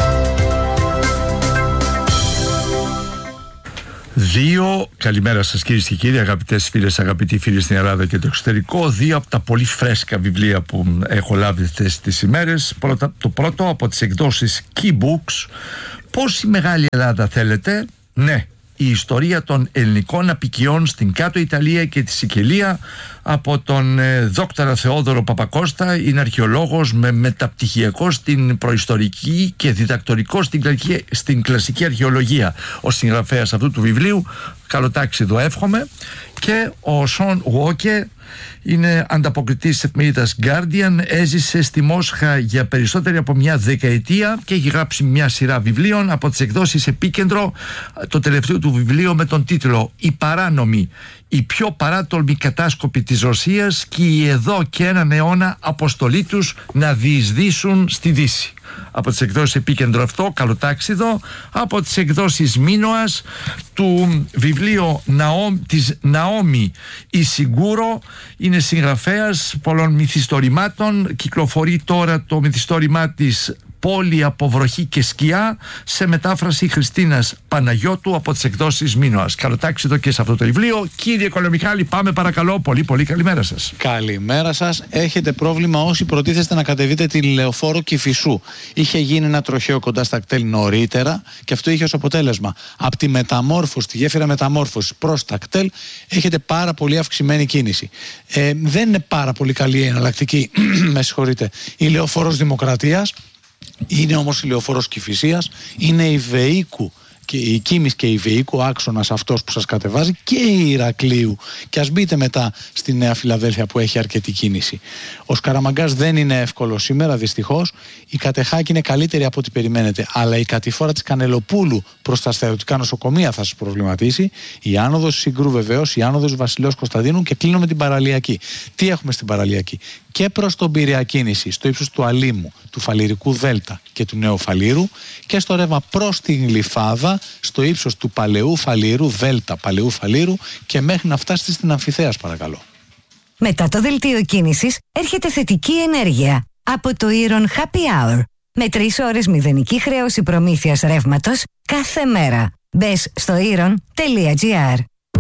2. Καλημέρα σας κυρίες και κύριοι, αγαπητές φίλες, αγαπητοί φίλοι στην Ελλάδα και το εξωτερικό. 2 από τα πολύ φρέσκα βιβλία που έχω λάβει αυτές τις ημέρες. Το πρώτο από τις εκδόσεις Key Books. Πόση μεγάλη Ελλάδα θέλετε? Ναι. Η ιστορία των ελληνικών απικιών στην Κάτω Ιταλία και τη Σικελία, από τον δόκτορα Θεόδωρο Παπακώστα. Είναι αρχαιολόγος με μεταπτυχιακό στην προϊστορική και διδακτορικό στην κλασική αρχαιολογία ο συγγραφέας αυτού του βιβλίου. Καλό τάξιδο εύχομαι. Και ο Σον Γουόκε είναι ανταποκριτής της εφημερίδας Guardian, έζησε στη Μόσχα για περισσότερη από μια δεκαετία και έχει γράψει μια σειρά βιβλίων από τις εκδόσεις Επίκεντρο. Το τελευταίο του βιβλίο με τον τίτλο «Η παράνομη, η πιο παράτολμη κατάσκοπη της Ρωσίας και η εδώ και έναν αιώνα αποστολή τους να διεισδύσουν στη Δύση». Από τις εκδόσεις Επίκεντρο αυτό, καλοτάξιδο. Από τις εκδόσεις Μίνωας, του βιβλίου της Ναόμι Ισιγκούρο, είναι συγγραφέας πολλών μυθιστορημάτων. Κυκλοφορεί τώρα το μυθιστόρημά της «Πόλη από βροχή και σκιά» σε μετάφραση Χριστίνας Παναγιώτου από τις εκδόσεις Μίνωας. Καλοτάξιδο και σε αυτό το βιβλίο. Κύριε Κολομιχάλη, πάμε παρακαλώ. Πολύ πολύ καλημέρα σας. Καλημέρα σας. Έχετε πρόβλημα όσοι προτίθεστε να κατεβείτε τη λεωφόρο Κηφισού. Είχε γίνει ένα τροχαίο κοντά στα κτέλ νωρίτερα και αυτό είχε ως αποτέλεσμα από τη μεταμόρφωση, τη γέφυρα μεταμόρφωση προς τα κτέλ, έχετε πάρα πολύ αυξημένη κίνηση. Δεν είναι πάρα πολύ καλή η εναλλακτική, με συγχωρείτε, η λεωφόρος Δημοκρατίας. Είναι όμως η λεωφόρος Κηφισίας, είναι η Βεΐκου και η Κίμης και η Βεΐκου άξονας αυτός που σας κατεβάζει, και η Ηρακλείου. Και ας μπείτε μετά στη Νέα Φιλαδέλφια που έχει αρκετή κίνηση. Ο Σκαραμαγκάς δεν είναι εύκολο σήμερα, δυστυχώς. Η Κατεχάκη είναι καλύτερη από ό,τι περιμένετε, αλλά η κατηφόρα της Κανελοπούλου προς τα στερεωτικά νοσοκομεία θα σας προβληματίσει. Η άνοδος Συγκρού βεβαίως, η άνοδος Βασιλέως Κωνσταντίνου, και κλείνω με την παραλιακή. Τι έχουμε στην παραλιακή? Και προς τον Πειραιά κίνηση στο ύψος του Αλήμου, του Φαλιρικού Δέλτα και του Νέου Φαλήρου, και στο ρεύμα προς την Γλυφάδα στο ύψος του Παλαιού Φαλήρου Δέλτα, Παλαιού Φαλήρου, και μέχρι να φτάσετε στην Αμφιθέας, παρακαλώ. Μετά το δελτίο κίνησης έρχεται θετική ενέργεια από το Iron Happy Hour με 3 ώρες μηδενική χρέωση προμήθειας ρεύματος κάθε μέρα. Μπες στο iron.gr.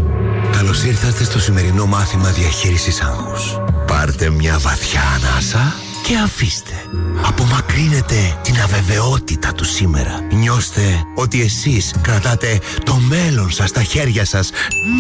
Καλώς ήρθατε στο σημερινό μάθημα διαχείρισης άγχους. Πάρτε μια βαθιά ανάσα και αφήστε. Απομακρύνετε την αβεβαιότητα του σήμερα. Νιώστε ότι εσείς κρατάτε το μέλλον σας στα χέρια σας.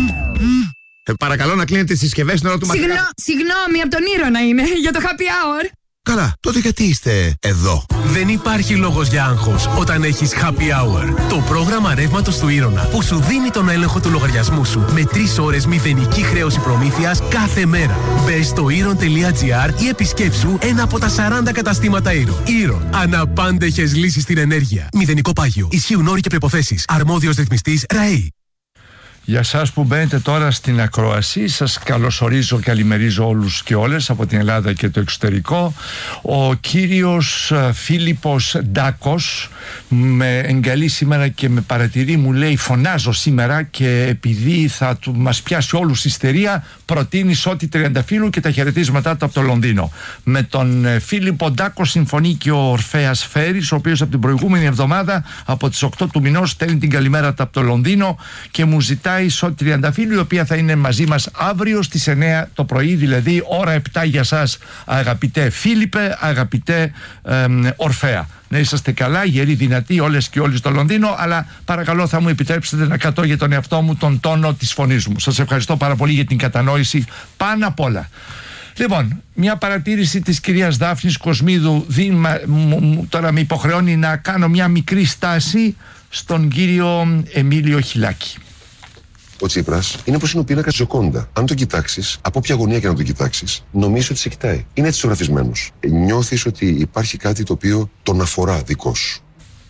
Παρακαλώ να κλείνετε τις συσκευές στην ώρα του μαθήματος. Συγγνώμη, από τον Ήρωνα είναι, για το happy hour. Καλά, τότε γιατί είστε εδώ? Δεν υπάρχει λόγος για άγχος όταν έχεις Happy Hour. Το πρόγραμμα ρεύματος του Ήρωνα που σου δίνει τον έλεγχο του λογαριασμού σου με 3 ώρες μηδενική χρέωση προμήθειας κάθε μέρα. Μπες στο iron.gr ή επισκέψου ένα από τα 40 καταστήματα Iron. Iron. Αναπάντεχες λύσεις στην ενέργεια. Μηδενικό πάγιο. Ισχύουν όροι και προϋποθέσεις. Αρμόδιος ρυθμιστής ΡΑΗ. Για σας που μπαίνετε τώρα στην ακρόαση, σας καλωσορίζω, καλημερίζω όλους και όλες από την Ελλάδα και το εξωτερικό. Ο κύριος Φίλιππος Ντάκος με εγκαλεί σήμερα και με παρατηρεί, μου λέει φωνάζω σήμερα, και επειδή θα μας πιάσει όλους ιστερία, προτείνει Σώτη Τριανταφύλου και τα χαιρετίσματά του από το Λονδίνο. Με τον Φίλιππο Ντάκο συμφωνεί και ο Ορφέας Φέρης, ο οποίος από την προηγούμενη εβδομάδα από τις 8 του μηνός στέλνει την καλημέρα του από το Λονδίνο και μου ζητάει η Σώτη Τριανταφύλου, η οποία θα είναι μαζί μας αύριο στις 9 το πρωί, δηλαδή ώρα 7 για σας, αγαπητέ Φίλιππε, αγαπητέ Ορφέα. Να είσαστε καλά, γεροί, δυνατοί, όλες και όλοι στο Λονδίνο, αλλά παρακαλώ θα μου επιτρέψετε να κατώ για τον εαυτό μου τον τόνο της φωνής μου. Σας ευχαριστώ πάρα πολύ για την κατανόηση πάνω απ' όλα. Λοιπόν, μια παρατήρηση της κυρίας Δάφνης Κοσμίδου τώρα με υποχρεώνει να κάνω μια μικρή στάση στον κύριο Εμίλιο Χιλάκη. Ο Τσίπρας είναι όπως είναι ο πίνακας Τζοκόντα. Αν τον κοιτάξεις, από όποια γωνία και να τον κοιτάξεις, νομίζεις ότι σε κοιτάει. Είναι έτσι ζωγραφισμένος. Νιώθεις ότι υπάρχει κάτι το οποίο τον αφορά δικό σου.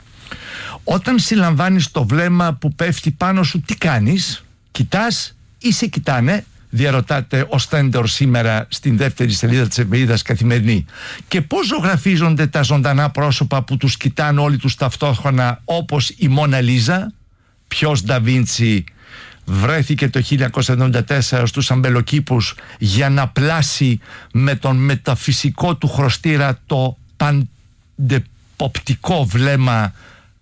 Όταν συλλαμβάνεις το βλέμμα που πέφτει πάνω σου, τι κάνεις? Κοιτάς ή σε κοιτάνε? Διαρωτάται ο Στέντορ σήμερα στην δεύτερη σελίδα της εφημερίδας Καθημερινή. Και πώς ζωγραφίζονται τα ζωντανά πρόσωπα που τους κοιτάνε όλοι τους ταυτόχρονα, όπως η Μόνα Λίζα? Ποιος Ντα Βίντσι βρέθηκε το 1974 στους αμπελοκήπους για να πλάσει με τον μεταφυσικό του χρωστήρα το παντεποπτικό βλέμμα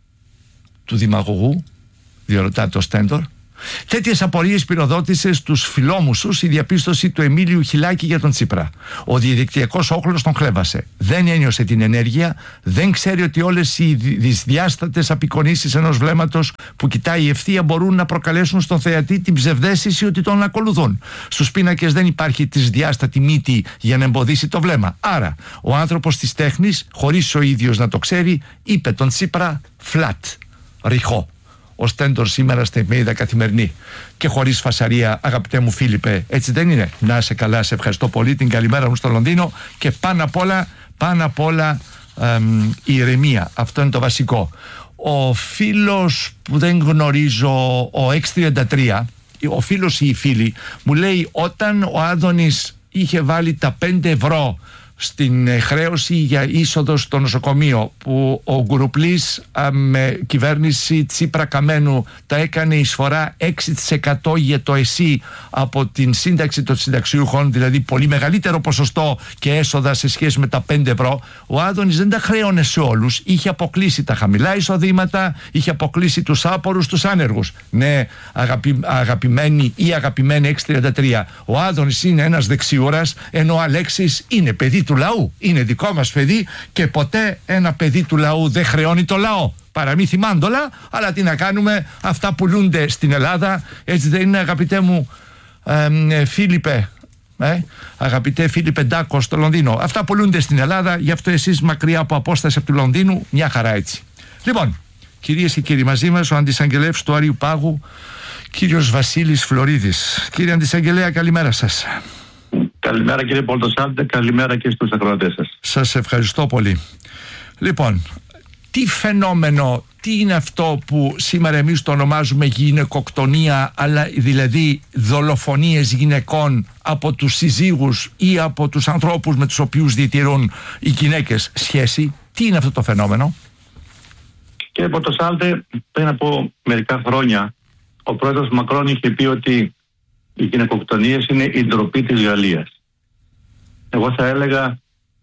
του δημαγωγού? Διαρωτάται ο Στέντορ. Τέτοιες απορίες πυροδότησε στους φιλόμουσους η διαπίστωση του Εμίλιου Χιλάκη για τον Τσίπρα. Ο διαδικτυακός όχλος τον χλέβασε. Δεν ένιωσε την ενέργεια, δεν ξέρει ότι όλες οι δυσδιάστατες απεικονίσεις ενός βλέμματος που κοιτάει ευθεία μπορούν να προκαλέσουν στον θεατή την ψευδαίσθηση ότι τον ακολουθούν. Στους πίνακες δεν υπάρχει τρισδιάστατη μύτη για να εμποδίσει το βλέμμα. Άρα, ο άνθρωπος της τέχνης, χωρίς ο ίδιος να το ξέρει, είπε τον Τσίπρα flat, ρηχό. Ο Στέντορ σήμερα στην εφημερίδα Καθημερινή. Και χωρίς φασαρία, αγαπητέ μου Φίλιππε, έτσι δεν είναι? Να είσαι καλά, σε ευχαριστώ πολύ, την καλημέρα μου στο Λονδίνο και πάνω απ' όλα η ηρεμία. Αυτό είναι το βασικό. Ο φίλος που δεν γνωρίζω, ο 633, ο φίλος ή η φίλη, μου λέει όταν ο Άδωνης είχε βάλει τα 5 ευρώ στην χρέωση για είσοδο στο νοσοκομείο, που ο Γκουρουπλής με κυβέρνηση Τσίπρα Καμένου τα έκανε εισφορά 6% για το ΕΣΥ από την σύνταξη των συνταξιούχων, δηλαδή πολύ μεγαλύτερο ποσοστό και έσοδα σε σχέση με τα 5 ευρώ, ο Άδωνης δεν τα χρέωνε σε όλους, είχε αποκλείσει τα χαμηλά εισοδήματα, είχε αποκλείσει τους άπορους, τους άνεργους. Ναι, αγαπημένοι ή αγαπημένη 633, ο Άδωνης είναι ένας δεξιούρας, ενώ ο Αλέξης είναι παιδί του λαού, είναι δικό μας παιδί και ποτέ ένα παιδί του λαού δεν χρεώνει το λαό. Παραμύθι μάντολα, αλλά τι να κάνουμε, αυτά πουλούνται στην Ελλάδα, έτσι δεν είναι αγαπητέ μου Φίλιππε? Αγαπητέ Φίλιππε Ντάκο στο Λονδίνο, αυτά πουλούνται στην Ελλάδα, γι' αυτό εσείς μακριά από απόσταση από του Λονδίνου, μια χαρά έτσι. Λοιπόν, κυρίες και κύριοι, μαζί μας ο Αντισαγγελεύς του Αρείου Πάγου, κύριος Βασίλης Φλωρίδης. Κύριε Αντισαγγελέα, καλημέρα σας. Καλημέρα κύριε Πολτοσάλτε, καλημέρα και στους ακροατές σας. Σας ευχαριστώ πολύ. Λοιπόν, τι φαινόμενο, τι είναι αυτό που σήμερα εμείς το ονομάζουμε γυναικοκτονία, αλλά δηλαδή δολοφονίες γυναικών από τους συζύγους ή από τους ανθρώπους με τους οποίους διατηρούν οι γυναίκες σχέση? Τι είναι αυτό το φαινόμενο? Κύριε Πολτοσάλτε, πριν από μερικά χρόνια ο πρόεδρος Μακρόν είχε πει ότι οι γυναικοκτονίες είναι η ντροπή της Γαλλίας. Εγώ θα έλεγα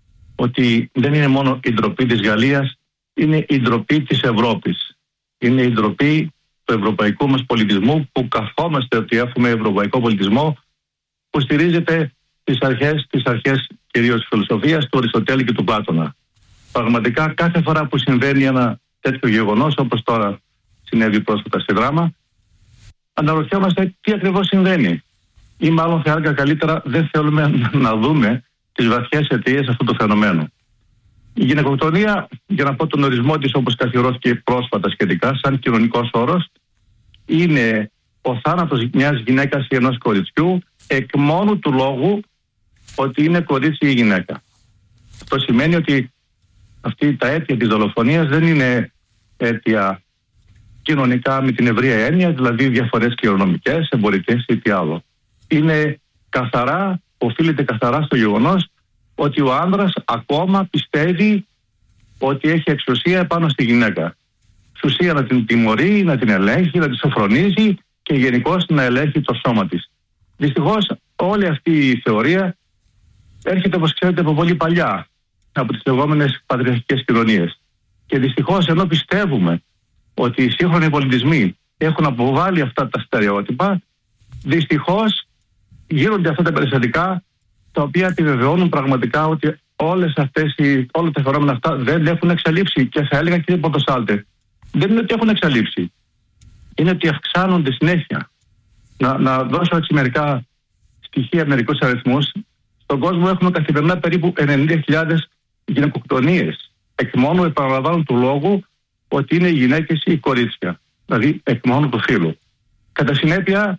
ότι δεν είναι μόνο η ντροπή της Γαλλίας, είναι η ντροπή της Ευρώπης. Είναι η ντροπή του ευρωπαϊκού μας πολιτισμού, που καθόμαστε ότι έχουμε ευρωπαϊκό πολιτισμό που στηρίζεται τις αρχές κυρίως της φιλοσοφίας του Αριστοτέλη και του Πλάτωνα. Πραγματικά κάθε φορά που συμβαίνει ένα τέτοιο γεγονός, όπως τώρα συνέβη πρόσφατα στη Δράμα, αναρωτιόμαστε τι ακριβώς συμβαίνει. Ή μάλλον θα έλεγα καλύτερα, δεν θέλουμε να δούμε τις βαθιές αιτίες αυτού του φαινομένου. Η γυναικοκτονία, για να πω τον ορισμό της όπως καθιερώθηκε πρόσφατα σχετικά, σαν κοινωνικός όρος, είναι ο θάνατος μιας γυναίκας ή ενός κοριτσιού εκ μόνου του λόγου ότι είναι κορίτσι ή γυναίκα. Αυτό σημαίνει ότι αυτή τα αίτια της δολοφονίας δεν είναι αίτια κοινωνικά με την ευρεία έννοια, δηλαδή διαφορές κληρονομικές, εμπορικές ή τι άλλο. Είναι καθαρά, οφείλεται καθαρά στο γεγονός ότι ο άνδρας ακόμα πιστεύει ότι έχει εξουσία επάνω στη γυναίκα. Εξουσία να την τιμωρεί, να την ελέγχει, να τη σοφρονίζει και γενικώς να ελέγχει το σώμα της. Δυστυχώς όλη αυτή η θεωρία έρχεται, όπως ξέρετε, από πολύ παλιά, από τις λεγόμενες πατριαρχικές κοινωνίες. Και δυστυχώς, ενώ πιστεύουμε ότι οι σύγχρονοι πολιτισμοί έχουν αποβάλει αυτά τα στερεότυπα, δυστυχώς γίνονται αυτά τα περιστατικά τα οποία επιβεβαιώνουν πραγματικά ότι όλα τα φαινόμενα αυτά δεν έχουν εξαλείψει. Και θα έλεγα, κύριε Ποντοσάλτε, δεν είναι ότι έχουν εξαλείψει, είναι ότι αυξάνονται συνέχεια. Να δώσω έτσι μερικά στοιχεία, μερικούς αριθμούς. Στον κόσμο έχουμε καθημερινά περίπου 90.000 γυναικοκτονίες. Εκ μόνου, επαναλαμβάνω, του λόγου ότι είναι οι γυναίκες ή κορίτσια, δηλαδή εκ μόνου του φύλου. Κατά συνέπεια,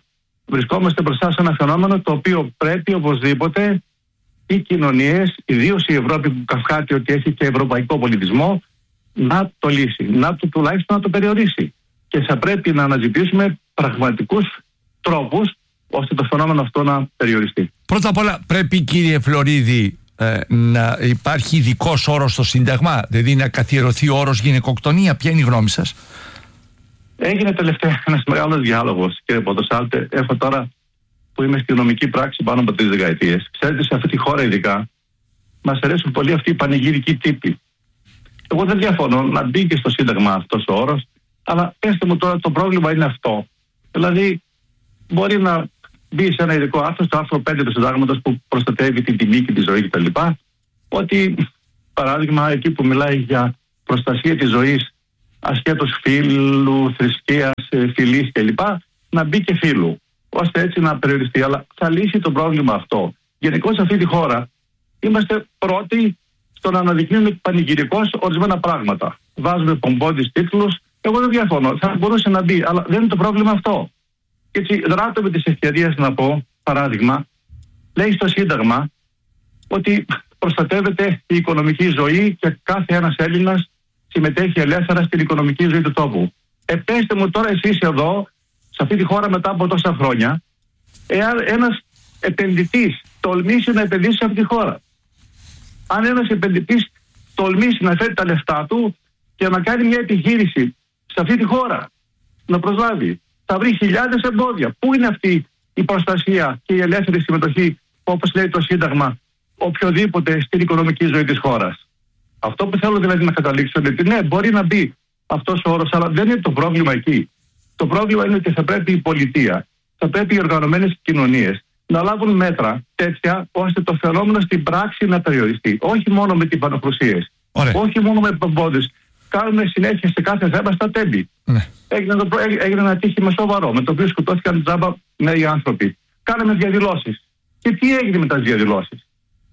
βρισκόμαστε μπροστά σε ένα φαινόμενο το οποίο πρέπει οπωσδήποτε οι κοινωνίες, ιδίως η Ευρώπη που καυχάται ότι έχει και ευρωπαϊκό πολιτισμό, να το λύσει, τουλάχιστον να το περιορίσει. Και θα πρέπει να αναζητήσουμε πραγματικούς τρόπους ώστε το φαινόμενο αυτό να περιοριστεί. Πρώτα απ' όλα πρέπει, κύριε Φλωρίδη, να υπάρχει ειδικός όρος στο Σύνταγμα, δηλαδή να καθιερωθεί ο όρος γυναικοκτονία. Ποια είναι η γνώμη σας? Έγινε τελευταία ένας μεγάλος διάλογος, κύριε Ποντοσάλτε. Έχω τώρα που είμαι στη νομική πράξη πάνω από 3 δεκαετίες. Ξέρετε, σε αυτή τη χώρα ειδικά μας αρέσουν πολύ αυτοί οι πανηγυρικοί τύποι. Εγώ δεν διαφωνώ να μπει και στο Σύνταγμα αυτός ο όρος, αλλά πέστε μου τώρα, το πρόβλημα είναι αυτό. Δηλαδή, μπορεί να μπει σε ένα ειδικό άρθρο, στο άρθρο 5 του Συντάγματος που προστατεύει την τιμή και τη ζωή κτλ. Ότι, παράδειγμα, εκεί που μιλάει για προστασία της ζωής ασχέτως φύλου, θρησκείας, φυλής κλπ., να μπει και φύλου, ώστε έτσι να περιοριστεί. Αλλά θα λύσει το πρόβλημα αυτό. Γενικώς σε αυτή τη χώρα είμαστε πρώτοι στο να αναδεικνύουμε πανηγυρικώς ορισμένα πράγματα. Βάζουμε πομπώδεις τίτλους. Εγώ δεν διαφωνώ. Θα μπορούσε να μπει, αλλά δεν είναι το πρόβλημα αυτό. Και έτσι δράτω με τις ευκαιρίες να πω, παράδειγμα, λέει στο Σύνταγμα ότι προστατεύεται η οικονομική ζωή και κάθε ένας Έλληνας συμμετέχει ελεύθερα στην οικονομική ζωή του τόπου. Πέστε μου τώρα εσείς εδώ, σε αυτή τη χώρα μετά από τόσα χρόνια, εάν ένας επενδυτής τολμήσει να επενδύσει σε αυτή τη χώρα, αν ένας επενδυτής τολμήσει να φέρει τα λεφτά του και να κάνει μια επιχείρηση σε αυτή τη χώρα, να προσλάβει, θα βρει χιλιάδες εμπόδια. Πού είναι αυτή η προστασία και η ελεύθερη συμμετοχή, όπως λέει το Σύνταγμα, οποιοδήποτε στην οικονομική ζωή της χώρας? Αυτό που θέλω δηλαδή να καταλήξω είναι ότι ναι, μπορεί να μπει αυτός ο όρος, αλλά δεν είναι το πρόβλημα εκεί. Το πρόβλημα είναι ότι θα πρέπει η πολιτεία, θα πρέπει οι οργανωμένες κοινωνίες να λάβουν μέτρα τέτοια ώστε το φαινόμενο στην πράξη να περιοριστεί. Όχι μόνο με τυπανοκρουσίες, όχι μόνο με πομπόδες. Κάνουμε συνέχεια σε κάθε θέμα στα τέμπη. Ναι. Έγινε ένα ατύχημα σοβαρό, με το οποίο σκοτώθηκαν τζάμπα νέοι άνθρωποι. Κάναμε διαδηλώσεις. Και τι έγινε με τις διαδηλώσεις?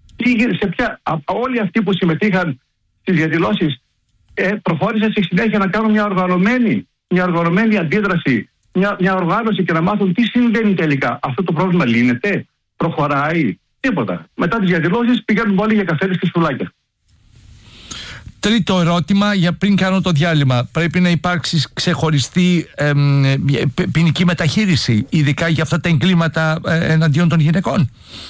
Όλοι αυτοί που συμμετείχαν στις διαδηλώσεις προχώρησαν στη συνέχεια να κάνουν μια οργανωμένη αντίδραση, μια οργάνωση και να μάθουν τι συμβαίνει τελικά. Αυτό το πρόβλημα λύνεται, προχωράει, τίποτα. Μετά τις διαδηλώσεις πηγαίνουν όλοι για καφέδες και σουλάκια. Τρίτο ερώτημα, για πριν κάνω το διάλειμμα. Πρέπει να υπάρξει ξεχωριστή ποινική μεταχείριση, ειδικά για αυτά τα εγκλήματα εναντίον των γυναικών?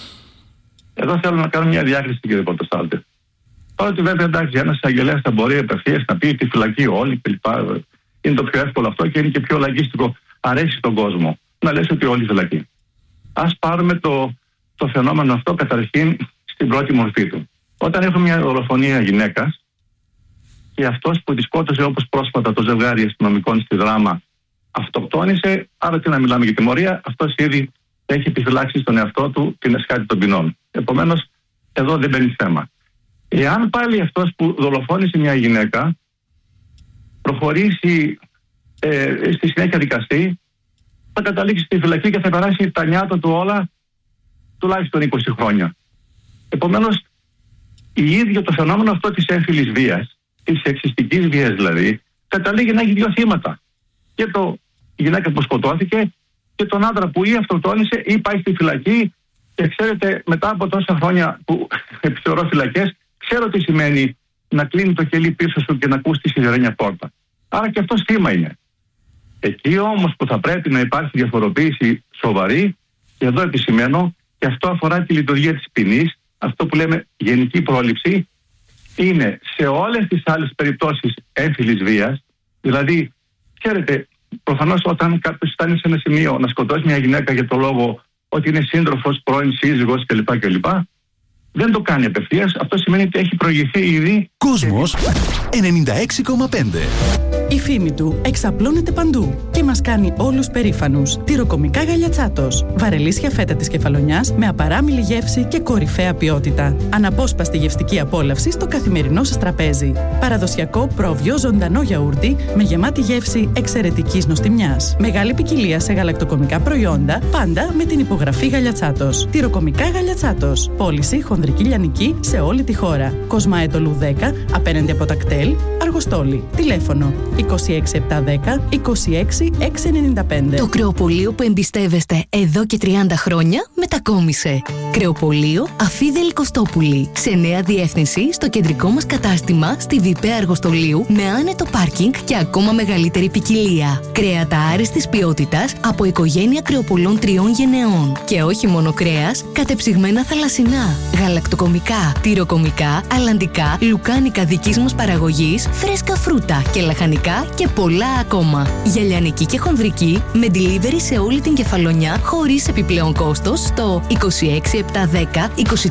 Εδώ θέλω να κάνω μια διάκριση, κύριε Ποντοσάλτε. Παρότι βέβαια εντάξει, ένας εισαγγελέας θα μπορεί απευθείας να πει τη φυλακή όλοι κλπ. Είναι το πιο εύκολο αυτό και είναι και πιο λαγίστικο. Αρέσει στον κόσμο να λες ότι όλοι φυλακή. Ας πάρουμε το φαινόμενο αυτό καταρχήν στην πρώτη μορφή του. Όταν έχουμε μια δολοφονία γυναίκας και αυτός που τη σκότωσε, όπως πρόσφατα το ζευγάρι αστυνομικών στη Δράμα, αυτοκτόνησε, άρα τι να μιλάμε για τιμωρία, αυτός ήδη έχει επιφυλάξει στον εαυτό του την εσχάτη των ποινών. Επομένως, εδώ δεν μπαίνει θέμα. Εάν πάλι αυτός που δολοφόνησε μια γυναίκα προχωρήσει στη συνέχεια δικαστή, θα καταλήξει στη φυλακή και θα περάσει τα νιάτα του όλα τουλάχιστον 20 χρόνια. Επομένως, η ίδιο το φαινόμενο αυτό της έμφυλης βίας, της σεξιστικής βίας δηλαδή, καταλήγει να έχει 2 θύματα. Και η γυναίκα που σκοτώθηκε και τον άντρα που ή αυτοκτόνησε ή πάει στη φυλακή. Και ξέρετε, μετά από τόσα χρόνια που επιθεωρώ φυλακές, ξέρω τι σημαίνει να κλείνει το κελί πίσω σου και να ακούς τη σιδερένια πόρτα. Άρα και αυτός θύμα είναι. Εκεί όμως που θα πρέπει να υπάρχει διαφοροποίηση σοβαρή, και εδώ επισημαίνω, και αυτό αφορά τη λειτουργία της ποινής, αυτό που λέμε γενική πρόληψη, είναι σε όλες τις άλλες περιπτώσεις έμφυλης βίας. Δηλαδή, ξέρετε, προφανώς όταν κάποιος φτάνει σε ένα σημείο να σκοτώσει μια γυναίκα για το λόγο ότι είναι σύντροφος, πρώην σύζυγος κλπ. Δεν το κάνει απευθείας. Αυτό σημαίνει ότι έχει προηγηθεί ήδη. Κόσμος 96,5. Η φήμη του εξαπλώνεται παντού και μας κάνει όλους περήφανους. Τυροκομικά Γαλιατσάτος. Βαρελίσια φέτα της Κεφαλονιάς με απαράμιλη γεύση και κορυφαία ποιότητα. Αναπόσπαστη γευστική απόλαυση στο καθημερινό σας τραπέζι. Παραδοσιακό πρόβιο ζωντανό γιαούρτι με γεμάτη γεύση εξαιρετικής νοστιμιάς. Μεγάλη ποικιλία σε γαλακτοκομικά προϊόντα, πάντα με την υπογραφή Γαλιατσάτος. Τυροκομικά Γαλιατσάτος. Πώληση χονδρική λιανική σε όλη τη χώρα. Κοσμάετολου 10, απέναντι από τα κτέλ, Αργοστόλη. Τηλέφωνο 26710 26695. Το κρεοπωλείο που εμπιστεύεστε εδώ και 30 χρόνια μετακόμισε. Κρεοπωλείο Αφίδελη Κωστόπουλη. Σε νέα διεύθυνση στο κεντρικό μας κατάστημα στη Βιπέ Αργοστολίου με άνετο πάρκινγκ και ακόμα μεγαλύτερη ποικιλία. Κρέατα άριστης ποιότητας από οικογένεια κρεοπωλών 3 γενεών. Και όχι μόνο κρέας, κατεψυγμένα θαλασσινά, γαλακτοκομικά, τυροκομικά, αλλαντικά, λουκάνικα δικής μας παραγωγής, φρέσκα φρούτα και λαχανικά και πολλά ακόμα. Για λιανική και χονδρική με delivery σε όλη την Κεφαλονιά χωρίς επιπλέον κόστος στο 26710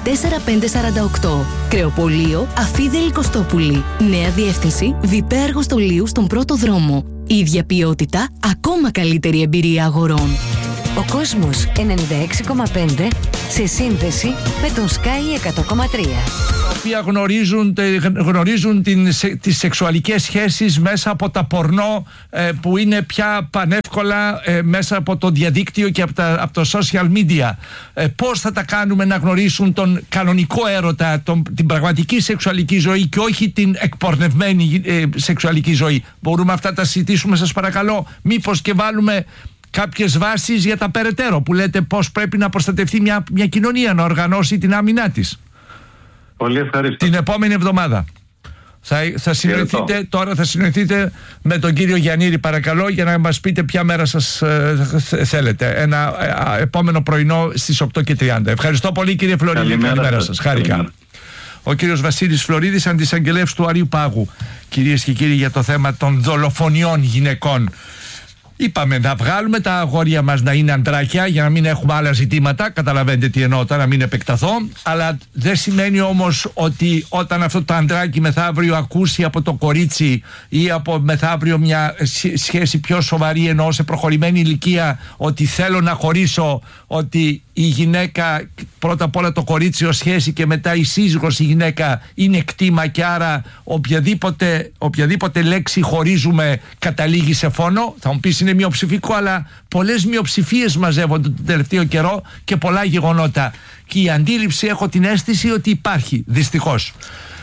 24548. Κρεοπωλείο Αφίδελη Κωστόπουλη. Νέα διεύθυνση Βιπέ Αργοστολίου στον πρώτο δρόμο. Ίδια ποιότητα, ακόμα καλύτερη εμπειρία αγορών. Ο κόσμος 96,5 σε σύνδεση με τον Sky 100,3. Τα οποία γνωρίζουν τις σεξουαλικές σχέσεις μέσα από τα πορνό που είναι πια πανεύκολα μέσα από το διαδίκτυο και από το social media. Πώς θα τα κάνουμε να γνωρίσουν τον κανονικό έρωτα, την πραγματική σεξουαλική ζωή και όχι την εκπορνευμένη σεξουαλική ζωή? Μπορούμε αυτά τα συζητήσουμε, σας παρακαλώ? Μήπως και βάλουμε κάποιες βάσεις για τα περαιτέρω που λέτε πώς πρέπει να προστατευτεί μια κοινωνία, να οργανώσει την άμυνά της? Πολύ ευχαριστώ. Την επόμενη εβδομάδα θα συνοηθείτε με τον κύριο Γιαννήρη, παρακαλώ, για να μας πείτε ποια μέρα σας θέλετε. Ένα επόμενο πρωινό στις 8:30. Ευχαριστώ πολύ, κύριε Φλωρίδη. Καλημέρα σας. Χάρηκα. Ο κύριος Βασίλης Φλωρίδης, αντισαγγελέας του Αρείου Πάγου. Κυρίες και κύριοι, για το θέμα των δολοφονιών γυναικών. Είπαμε να βγάλουμε τα αγόρια μας να είναι αντράκια για να μην έχουμε άλλα ζητήματα. Καταλαβαίνετε τι εννοώ, να μην επεκταθώ. Αλλά δεν σημαίνει όμως ότι όταν αυτό το αντράκι μεθαύριο ακούσει από το κορίτσι ή από μεθαύριο μια σχέση πιο σοβαρή, εννοώ σε προχωρημένη ηλικία, ότι θέλω να χωρίσω, ότι η γυναίκα, πρώτα απ' όλα το κορίτσι ως σχέση και μετά η σύζυγος η γυναίκα είναι κτήμα και άρα οποιαδήποτε λέξη χωρίζουμε καταλήγει σε φόνο. Θα μου πεις είναι μειοψηφικό, αλλά πολλές μειοψηφίες μαζεύονται τον τελευταίο καιρό και πολλά γεγονότα. Και η αντίληψη, έχω την αίσθηση ότι υπάρχει, δυστυχώς.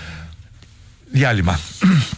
Διάλειμμα.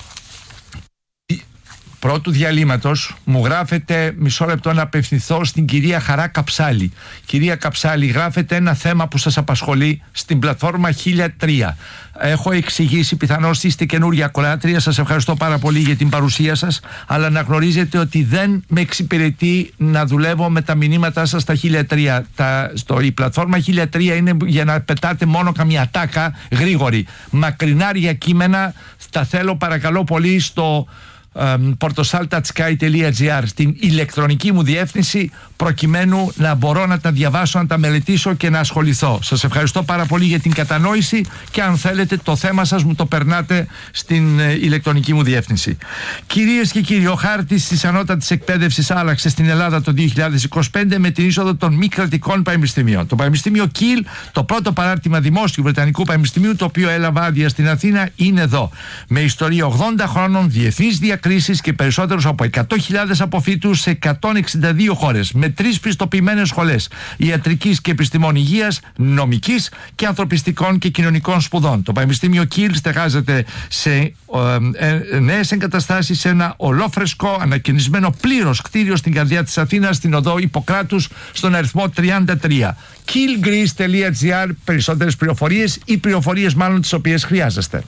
Πρώτου διαλύματος μου γράφετε, μισό λεπτό να απευθυνθώ στην κυρία Χαρά Καψάλη. Κυρία Καψάλη, γράφετε ένα θέμα που σας απασχολεί στην πλατφόρμα 1003. Έχω εξηγήσει, πιθανώς είστε καινούρια ακροάτρια, σας ευχαριστώ πάρα πολύ για την παρουσία σας, αλλά να γνωρίζετε ότι δεν με εξυπηρετεί να δουλεύω με τα μηνύματά σας στα 1003. Η πλατφόρμα 1003 είναι για να πετάτε μόνο καμία τάκα γρήγορη. Μακρινάρια κείμενα τα θέλω παρακαλώ πολύ στο portosaltatsky.gr, στην ηλεκτρονική μου διεύθυνση, προκειμένου να μπορώ να τα διαβάσω, να τα μελετήσω και να ασχοληθώ. Σας ευχαριστώ πάρα πολύ για την κατανόηση και αν θέλετε το θέμα σας μου το περνάτε στην ηλεκτρονική μου διεύθυνση. Κυρίες και κύριοι, ο χάρτης της ανώτατης εκπαίδευσης άλλαξε στην Ελλάδα το 2025 με την είσοδο των μη κρατικών πανεπιστημίων. Το Πανεπιστήμιο Κιλ, το πρώτο παράρτημα δημόσιου Βρετανικού Πανεπιστημίου, το οποίο έλαβε άδεια στην Αθήνα, είναι εδώ. Με ιστορία 80 χρόνων, διεθνείς διακρίσεις και περισσότερους από 100.000 αποφύτους σε 162 χώρες, με 3 πιστοποιημένες σχολές ιατρικής και επιστημών υγείας, νομικής και ανθρωπιστικών και κοινωνικών σπουδών. Το Πανεπιστήμιο Κιλ στεγάζεται σε νέες εγκαταστάσεις σε ένα ολόφρεσκο, ανακαινισμένο πλήρως κτίριο στην καρδιά της Αθήνας, στην οδό Ιπποκράτους, στον αριθμό 33. killgreece.gr, περισσότερες πληροφορίες ή πληροφορίες μάλλον τις οποίες χρειάζεστε.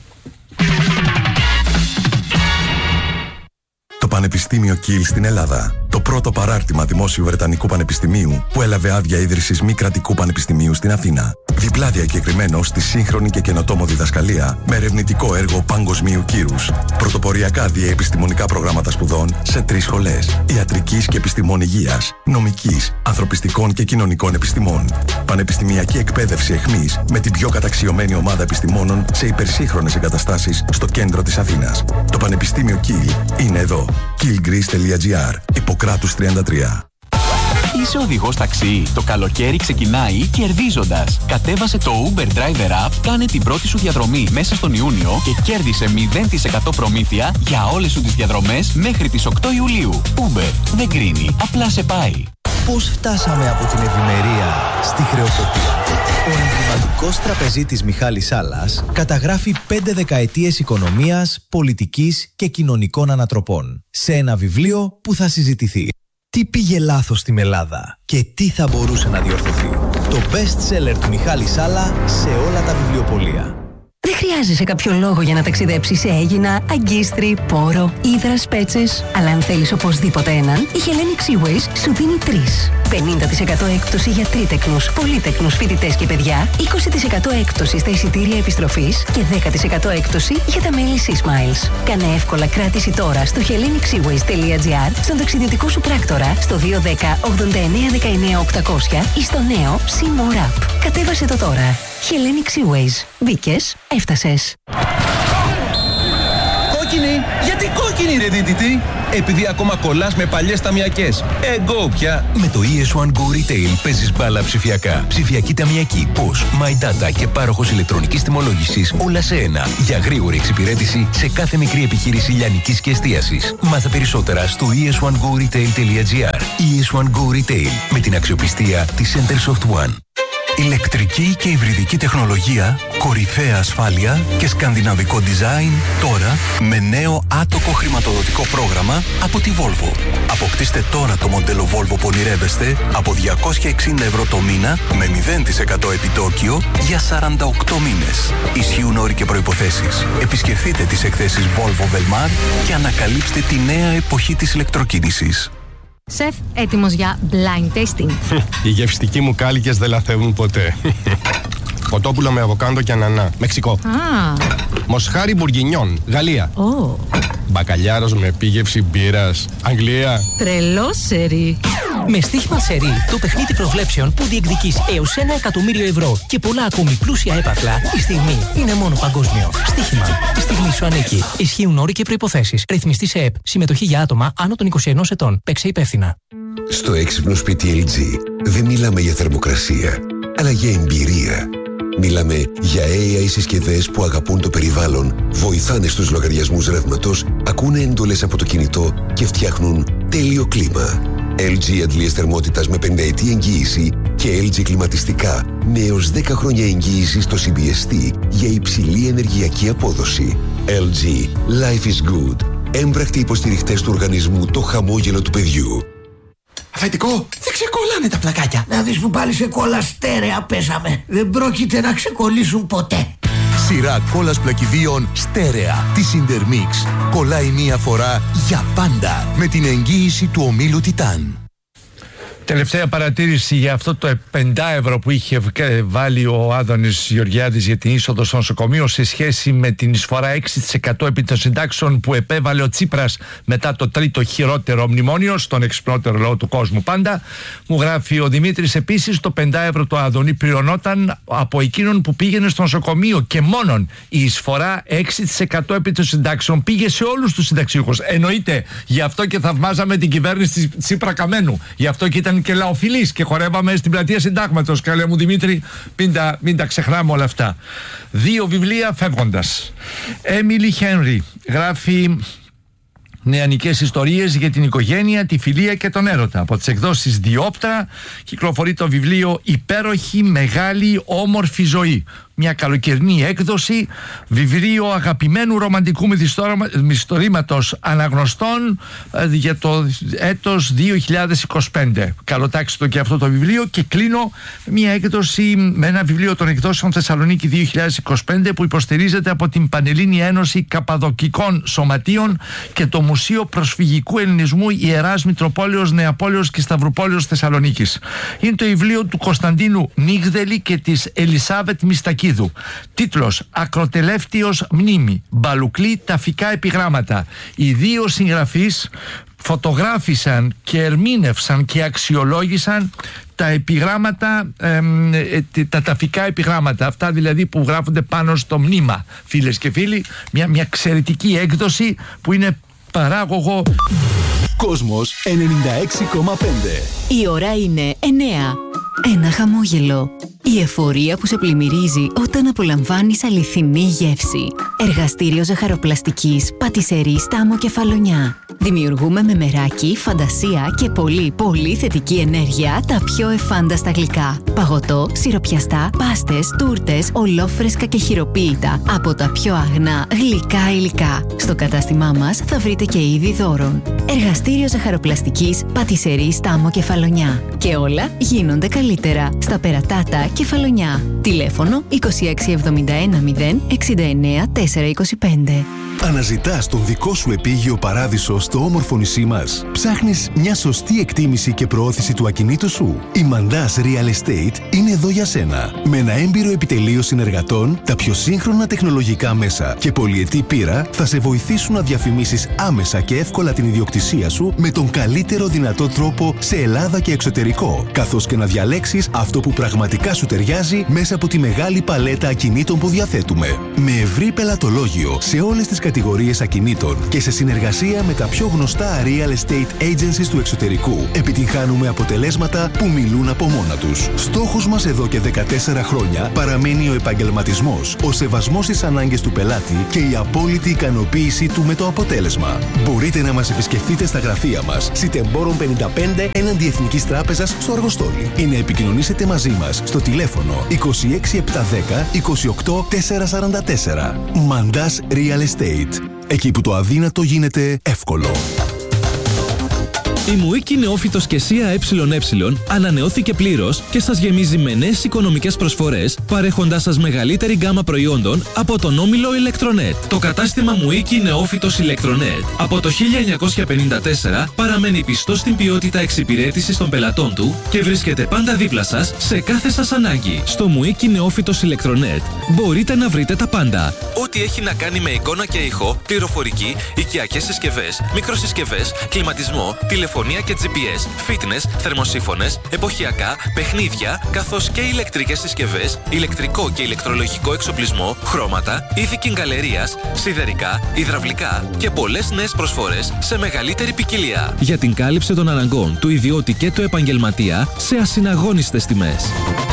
Το Πανεπιστήμιο Κιλ στην Ελλάδα. Το πρώτο παράρτημα δημόσιου Βρετανικού Πανεπιστημίου που έλαβε άδεια ίδρυσης μη κρατικού πανεπιστημίου στην Αθήνα. Διπλά διακεκριμένο στη σύγχρονη και καινοτόμο διδασκαλία με ερευνητικό έργο παγκοσμίου κύρους. Πρωτοποριακά διαεπιστημονικά προγράμματα σπουδών σε 3 σχολές. Ιατρικής και επιστημών υγείας, νομικής, ανθρωπιστικών και κοινωνικών επιστημών. Πανεπιστημιακή εκπαίδευση εχμής με την πιο καταξιωμένη ομάδα επιστημόνων σε υπερσύγχρονες εγκαταστάσεις στο κέντρο της Αθήνας. Το Πανεπιστήμιο Κιλ είναι εδώ. killgreece.gr, Ιπποκράτους 33. Είσαι οδηγός ταξί. Το καλοκαίρι ξεκινάει κερδίζοντας. Κατέβασε το Uber Driver App, κάνε την πρώτη σου διαδρομή μέσα στον Ιούνιο και κέρδισε 0% προμήθεια για όλες σου τις διαδρομές μέχρι τις 8 Ιουλίου. Uber δεν κρίνει, απλά σε πάει. πώς φτάσαμε από την ευημερία στη χρεοκοπία. Ο εμβληματικός τραπεζίτης Μιχάλης Σάλλας καταγράφει 5 δεκαετίες οικονομίας, πολιτικής και κοινωνικών ανατροπών σε ένα βιβλίο που θα συζητηθεί. Τι πήγε λάθος στην Ελλάδα και τι θα μπορούσε να διορθωθεί. Το best seller του Μιχάλη Σάλλα σε όλα τα βιβλιοπωλεία. Δεν χρειάζεσαι κάποιο λόγο για να ταξιδέψεις σε Αίγινα, Αγκίστρι, Πόρο, Ύδρα, Σπέτσες. Αλλά αν θέλεις οπωσδήποτε έναν, η Hellenic Seaways σου δίνει 3. 50% έκπτωση για τρίτεκνους, πολύτεκνους φοιτητές και παιδιά, 20% έκπτωση στα εισιτήρια επιστροφής και 10% έκπτωση για τα μέλη Seasmiles. Κάνε εύκολα κράτηση τώρα στο hellenicsseaways.gr, στον ταξιδιωτικό σου πράκτορα, στο 210 89 19 800 ή στο νέο SeaMore App. Κατέβασε το τώρα. Hellenic Seaways. Μπήκες, έφτασες. Κόκκινη! Γιατί κόκκινη ρε δίδυτη? Επειδή ακόμα κολλάς με παλιές ταμιακές. Εγώ πια. Με το ES1 Go Retail παίζεις μπάλα ψηφιακά. Ψηφιακή ταμιακή, POS, My Data και πάροχος ηλεκτρονικής τιμολόγησης όλα σε ένα. Για γρήγορη εξυπηρέτηση σε κάθε μικρή επιχείρηση λιανικής και εστίασης. Μάθε περισσότερα στο es1goretail.gr. ES1 Go Retail με την αξιοπιστία της Centersoft One. Ηλεκτρική και υβριδική τεχνολογία, κορυφαία ασφάλεια και σκανδιναβικό design τώρα με νέο άτοκο χρηματοδοτικό πρόγραμμα από τη Volvo. Αποκτήστε τώρα το μοντέλο Volvo που ονειρεύεστε από 260 ευρώ το μήνα με 0% επιτόκιο για 48 μήνες. Ισχύουν όροι και προϋποθέσεις. Επισκεφτείτε τις εκθέσεις Volvo Velmar και ανακαλύψτε τη νέα εποχή της ηλεκτροκίνησης. Σεφ, έτοιμος για blind tasting. Οι γευστικοί μου κάλικες δεν λαθεύουν ποτέ. Κοτόπουλο με αβοκάντο και ανανά, Μεξικό. Μοσχάρι μπουργκινιόν, Γαλλία. Μπακαλιάρος με επίγευση μπύρας, Αγγλία. Τρελό σερί. Με στοίχημα σερί, το παιχνίδι προβλέψεων που διεκδικείς έως 1 εκατομμύριο ευρώ και πολλά ακόμη πλούσια έπαθλα, η στιγμή είναι μόνο παγκόσμιο. Στοίχημα. Η στιγμή σου ανήκει. Ισχύουν όροι και προϋποθέσεις. Ρυθμιστή σε ΕΠ. Συμμετοχή για άτομα άνω των 21 ετών. Παίξε υπεύθυνα. Στο έξυπνο σπίτι LG δεν μιλάμε για θερμοκρασία, αλλά για εμπειρία. Μιλάμε για AI συσκευές που αγαπούν το περιβάλλον, βοηθάνε στους λογαριασμούς ρεύματος, ακούνε εντολές από το κινητό και φτιάχνουν τέλειο κλίμα. LG αντλίες θερμότητας με 5ετή εγγύηση και LG κλιματιστικά με έως 10 χρόνια εγγύηση στο CBST για υψηλή ενεργειακή απόδοση. LG. Life is good. Έμπρακτοι υποστηριχτές του οργανισμού Το Χαμόγελο του Παιδιού. Αφεντικό, δεν ξεκολλάνε τα πλακάκια. Να δεις που πάλι σε κόλλα στέρεα πέσαμε. Δεν πρόκειται να ξεκολλήσουν ποτέ. Σειρά κόλλας πλακιδίων στέρεα της Intermix. Κολλάει μία φορά για πάντα με την εγγύηση του ομίλου Τιτάν. Τελευταία παρατήρηση για αυτό το 50 ευρώ που είχε βάλει ο Άδωνης Γεωργιάδης για την είσοδο στο νοσοκομείο σε σχέση με την εισφορά 6% επί των συντάξεων που επέβαλε ο Τσίπρας μετά το τρίτο χειρότερο μνημόνιο, στον εξυπνότερο λαό του κόσμου πάντα. Μου γράφει ο Δημήτρης επίσης, το 50 ευρώ του Άδωνη πληρωνόταν από εκείνον που πήγαινε στο νοσοκομείο και μόνον η εισφορά 6% επί των συντάξεων πήγε σε όλους τους συνταξιούχους. Εννοείται, γι' αυτό και θαυμάζαμε την κυβέρνηση Τσίπρα Καμένου. Γι' αυτό και ήταν και λαοφιλής και χορεύαμε στην πλατεία Συντάγματος. Καλέ μου Δημήτρη, μην τα ξεχνάμε όλα αυτά. 2 βιβλία φεύγοντας. Έμιλι Χένρι γράφει νεανικές ιστορίες για την οικογένεια, τη φιλία και τον έρωτα. Από τις εκδόσεις Διόπτρα κυκλοφορεί το βιβλίο «Υπέροχη, μεγάλη, όμορφη ζωή». Μια καλοκαιρινή έκδοση, βιβλίο αγαπημένου ρομαντικού μυθιστορήματος αναγνωστών για το έτος 2025. Καλοτάξτε το και αυτό το βιβλίο και κλείνω μια έκδοση με ένα βιβλίο των εκδόσεων Θεσσαλονίκη 2025 που υποστηρίζεται από την Πανελλήνια Ένωση Καπαδοκικών Σωματείων και το Μουσείο Προσφυγικού Ελληνισμού Ιεράς Μητροπόλεως Νεαπόλεως και Σταυρουπόλεως Θεσσαλονίκης. Είναι το βιβλίο του Κωνσταντίνου Νίγδελη και της Ελισάβετ Μιστακίδου. Τίτλος «Ακροτελεύτιος μνήμη. Μπαλουκλή ταφικά επιγράμματα». Οι 2 συγγραφείς φωτογράφησαν και ερμήνευσαν και αξιολόγησαν τα επιγράμματα, τα ταφικά επιγράμματα, αυτά δηλαδή που γράφονται πάνω στο μνήμα. Φίλες και φίλοι, μια εξαιρετική έκδοση που είναι παράγωγο Κόσμος 96,5. Η ώρα είναι 9. Ένα χαμόγελο. Η εφορία που σε πλημμυρίζει όταν απολαμβάνεις αληθινή γεύση. Εργαστήριο ζαχαροπλαστικής, πατησερή Στάμο Κεφαλονιά. Δημιουργούμε με μεράκι, φαντασία και πολύ θετική ενέργεια τα πιο εφάνταστα γλυκά. Παγωτό, σιροπιαστά, πάστες, τούρτες, ολόφρεσκα και χειροποίητα από τα πιο αγνά γλυκά υλικά. Στο κατάστημά μας θα βρείτε και είδη δώρων. Εργαστήριο ζαχαροπλαστικής Πατισερή Στάμο Κεφαλονιά. Και όλα γίνονται καλύτερα στα Περατάτα Κεφαλονιά. Τηλέφωνο 2671 069 425. Αναζητάς τον δικό σου επίγειο παράδεισο στο όμορφο νησί μας. Ψάχνεις μια σωστή εκτίμηση και προώθηση του ακινήτου σου. Η Mandas Real Estate είναι εδώ για σένα. Με ένα έμπειρο επιτελείο συνεργατών, τα πιο σύγχρονα τεχνολογικά μέσα και πολυετή πείρα θα σε βοηθήσουν να διαφημίσεις άμεσα και εύκολα την ιδιοκτησία σου με τον καλύτερο δυνατό τρόπο σε Ελλάδα και εξωτερικό, καθώς και να διαλέξεις αυτό που πραγματικά σου ταιριάζει μέσα από τη μεγάλη παλέτα ακινήτων που διαθέτουμε. Με ευρύ πελατολόγιο σε όλες τις κατηγορίες ακινήτων και σε συνεργασία με τα πιο γνωστά real estate agencies του εξωτερικού, επιτυγχάνουμε αποτελέσματα που μιλούν από μόνα τους. Στόχος μας εδώ και 14 χρόνια παραμένει ο επαγγελματισμός, ο σεβασμός στις ανάγκες του πελάτη και η απόλυτη ικανοποίησή του με το αποτέλεσμα. Μπορείτε να μας επισκεφτείτε στα γραφεία μας, Σιτεμπόρων 55 έναντι Εθνικής Τράπεζας στο Αργοστόλι, ή να επικοινωνήσετε μαζί μας στο τηλέφωνο 26710 28 444. Mandas Real Estate. Εκεί που το αδύνατο γίνεται εύκολο. Η Μουίκη Νεόφυτος και ΣΥΑ ΕΕ ανανεώθηκε πλήρως και σας γεμίζει με νέες οικονομικές προσφορές, παρέχοντάς σας μεγαλύτερη γκάμα προϊόντων από τον όμιλο Electronet. Το κατάστημα Μουίκη Νεόφυτος Electronet από το 1954 παραμένει πιστό στην ποιότητα εξυπηρέτησης των πελατών του και βρίσκεται πάντα δίπλα σας σε κάθε σας ανάγκη. Στο Μουίκη Νεόφυτος Electronet μπορείτε να βρείτε τα πάντα. Ό,τι έχει να κάνει με εικόνα και ήχο, πληροφορική, οικιακές συσκευές, μικροσυσκευές, κλιματισμό, τηλεφωνία και GPS, fitness, θερμοσύφωνες, εποχιακά, παιχνίδια, καθώς και ηλεκτρικές συσκευές, ηλεκτρικό και ηλεκτρολογικό εξοπλισμό, χρώματα, είδη κιγκαλερίας, σιδερικά, υδραυλικά και πολλές νέες προσφορές σε μεγαλύτερη ποικιλία. Για την κάλυψη των αναγκών του ιδιώτη και του επαγγελματία σε ασυναγώνιστες τιμές.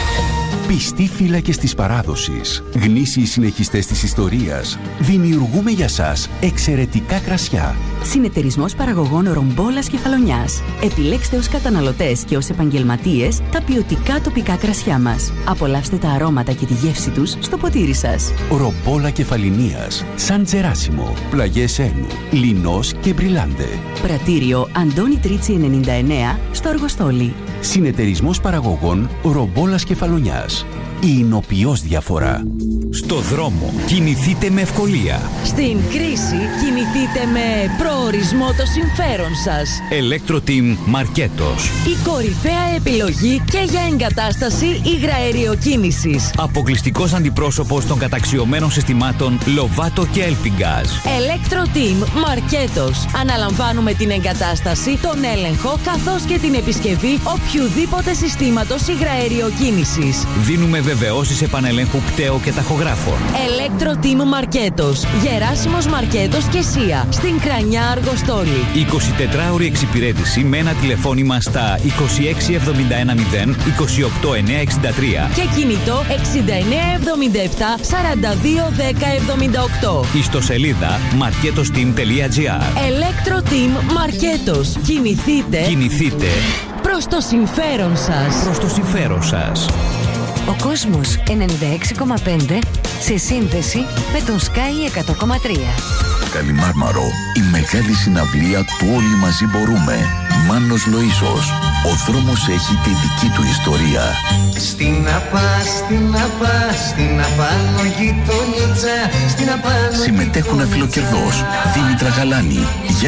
Πιστοί φύλακες της παράδοσης, γνήσιοι συνεχιστές της ιστορίας, δημιουργούμε για σας εξαιρετικά κρασιά. Συνεταιρισμός παραγωγών Ρομπόλας Κεφαλονιάς. Επιλέξτε ως καταναλωτές και ως επαγγελματίες τα ποιοτικά τοπικά κρασιά μας. Απολαύστε τα αρώματα και τη γεύση τους στο ποτήρι σας. Ρομπόλα Κεφαλινίας, Σαν Τζεράσιμο, Πλαγιές Ένου, Λινός και Μπριλάντε. Πρατήριο Αντώνη Τρίτσι 99 στο Αργοστόλι. Συνεταιρισμός παραγωγών Ρομπόλας Κεφαλονιάς. Η εινοποιώς διαφορά. Στο δρόμο κινηθείτε με ευκολία. Στην κρίση κινηθείτε με προορισμό το συμφέρον σας. Electro-Team Μαρκέτος. Η κορυφαία επιλογή και για εγκατάσταση υγραεριοκίνησης. Αποκλειστικός αντιπρόσωπος των καταξιωμένων συστημάτων Lovato και Elpingaz. Electro-Team Μαρκέτος. Αναλαμβάνουμε την εγκατάσταση, τον έλεγχο καθώς και την επισκευή οποιουδήποτε συστήματος υγραεριοκίνησης. Δίνουμε βεβαιώσεις επανελέγχου πτέο και ταχογράφων. Electro-Team Μαρκέτος. Γεράσιμος Μαρκέτος και ΣΥΑ. Στην Κρανιά Αργοστόλη. 24ωρη εξυπηρέτηση με ένα τηλεφώνημα στα 26710 28963 και κινητό 6977 421078. Ιστοσελίδα marketosteam.gr. Electro-Team Μαρκέτος. Κινηθείτε προς το συμφέρον σας. Προς το συμφέρον σας. Ο κόσμος 96,5 σε σύνδεση με τον Sky 100,3. Καλιμάρμαρο, η μεγάλη συναυλία του Όλοι Μαζί Μπορούμε. Μάνος Λοΐσος. Ο δρόμος έχει τη δική του ιστορία. Στην απάνω γειτονίτσα. Συμμετέχουν Αφιλοκερδός, Δήμητρα Γαλάνη,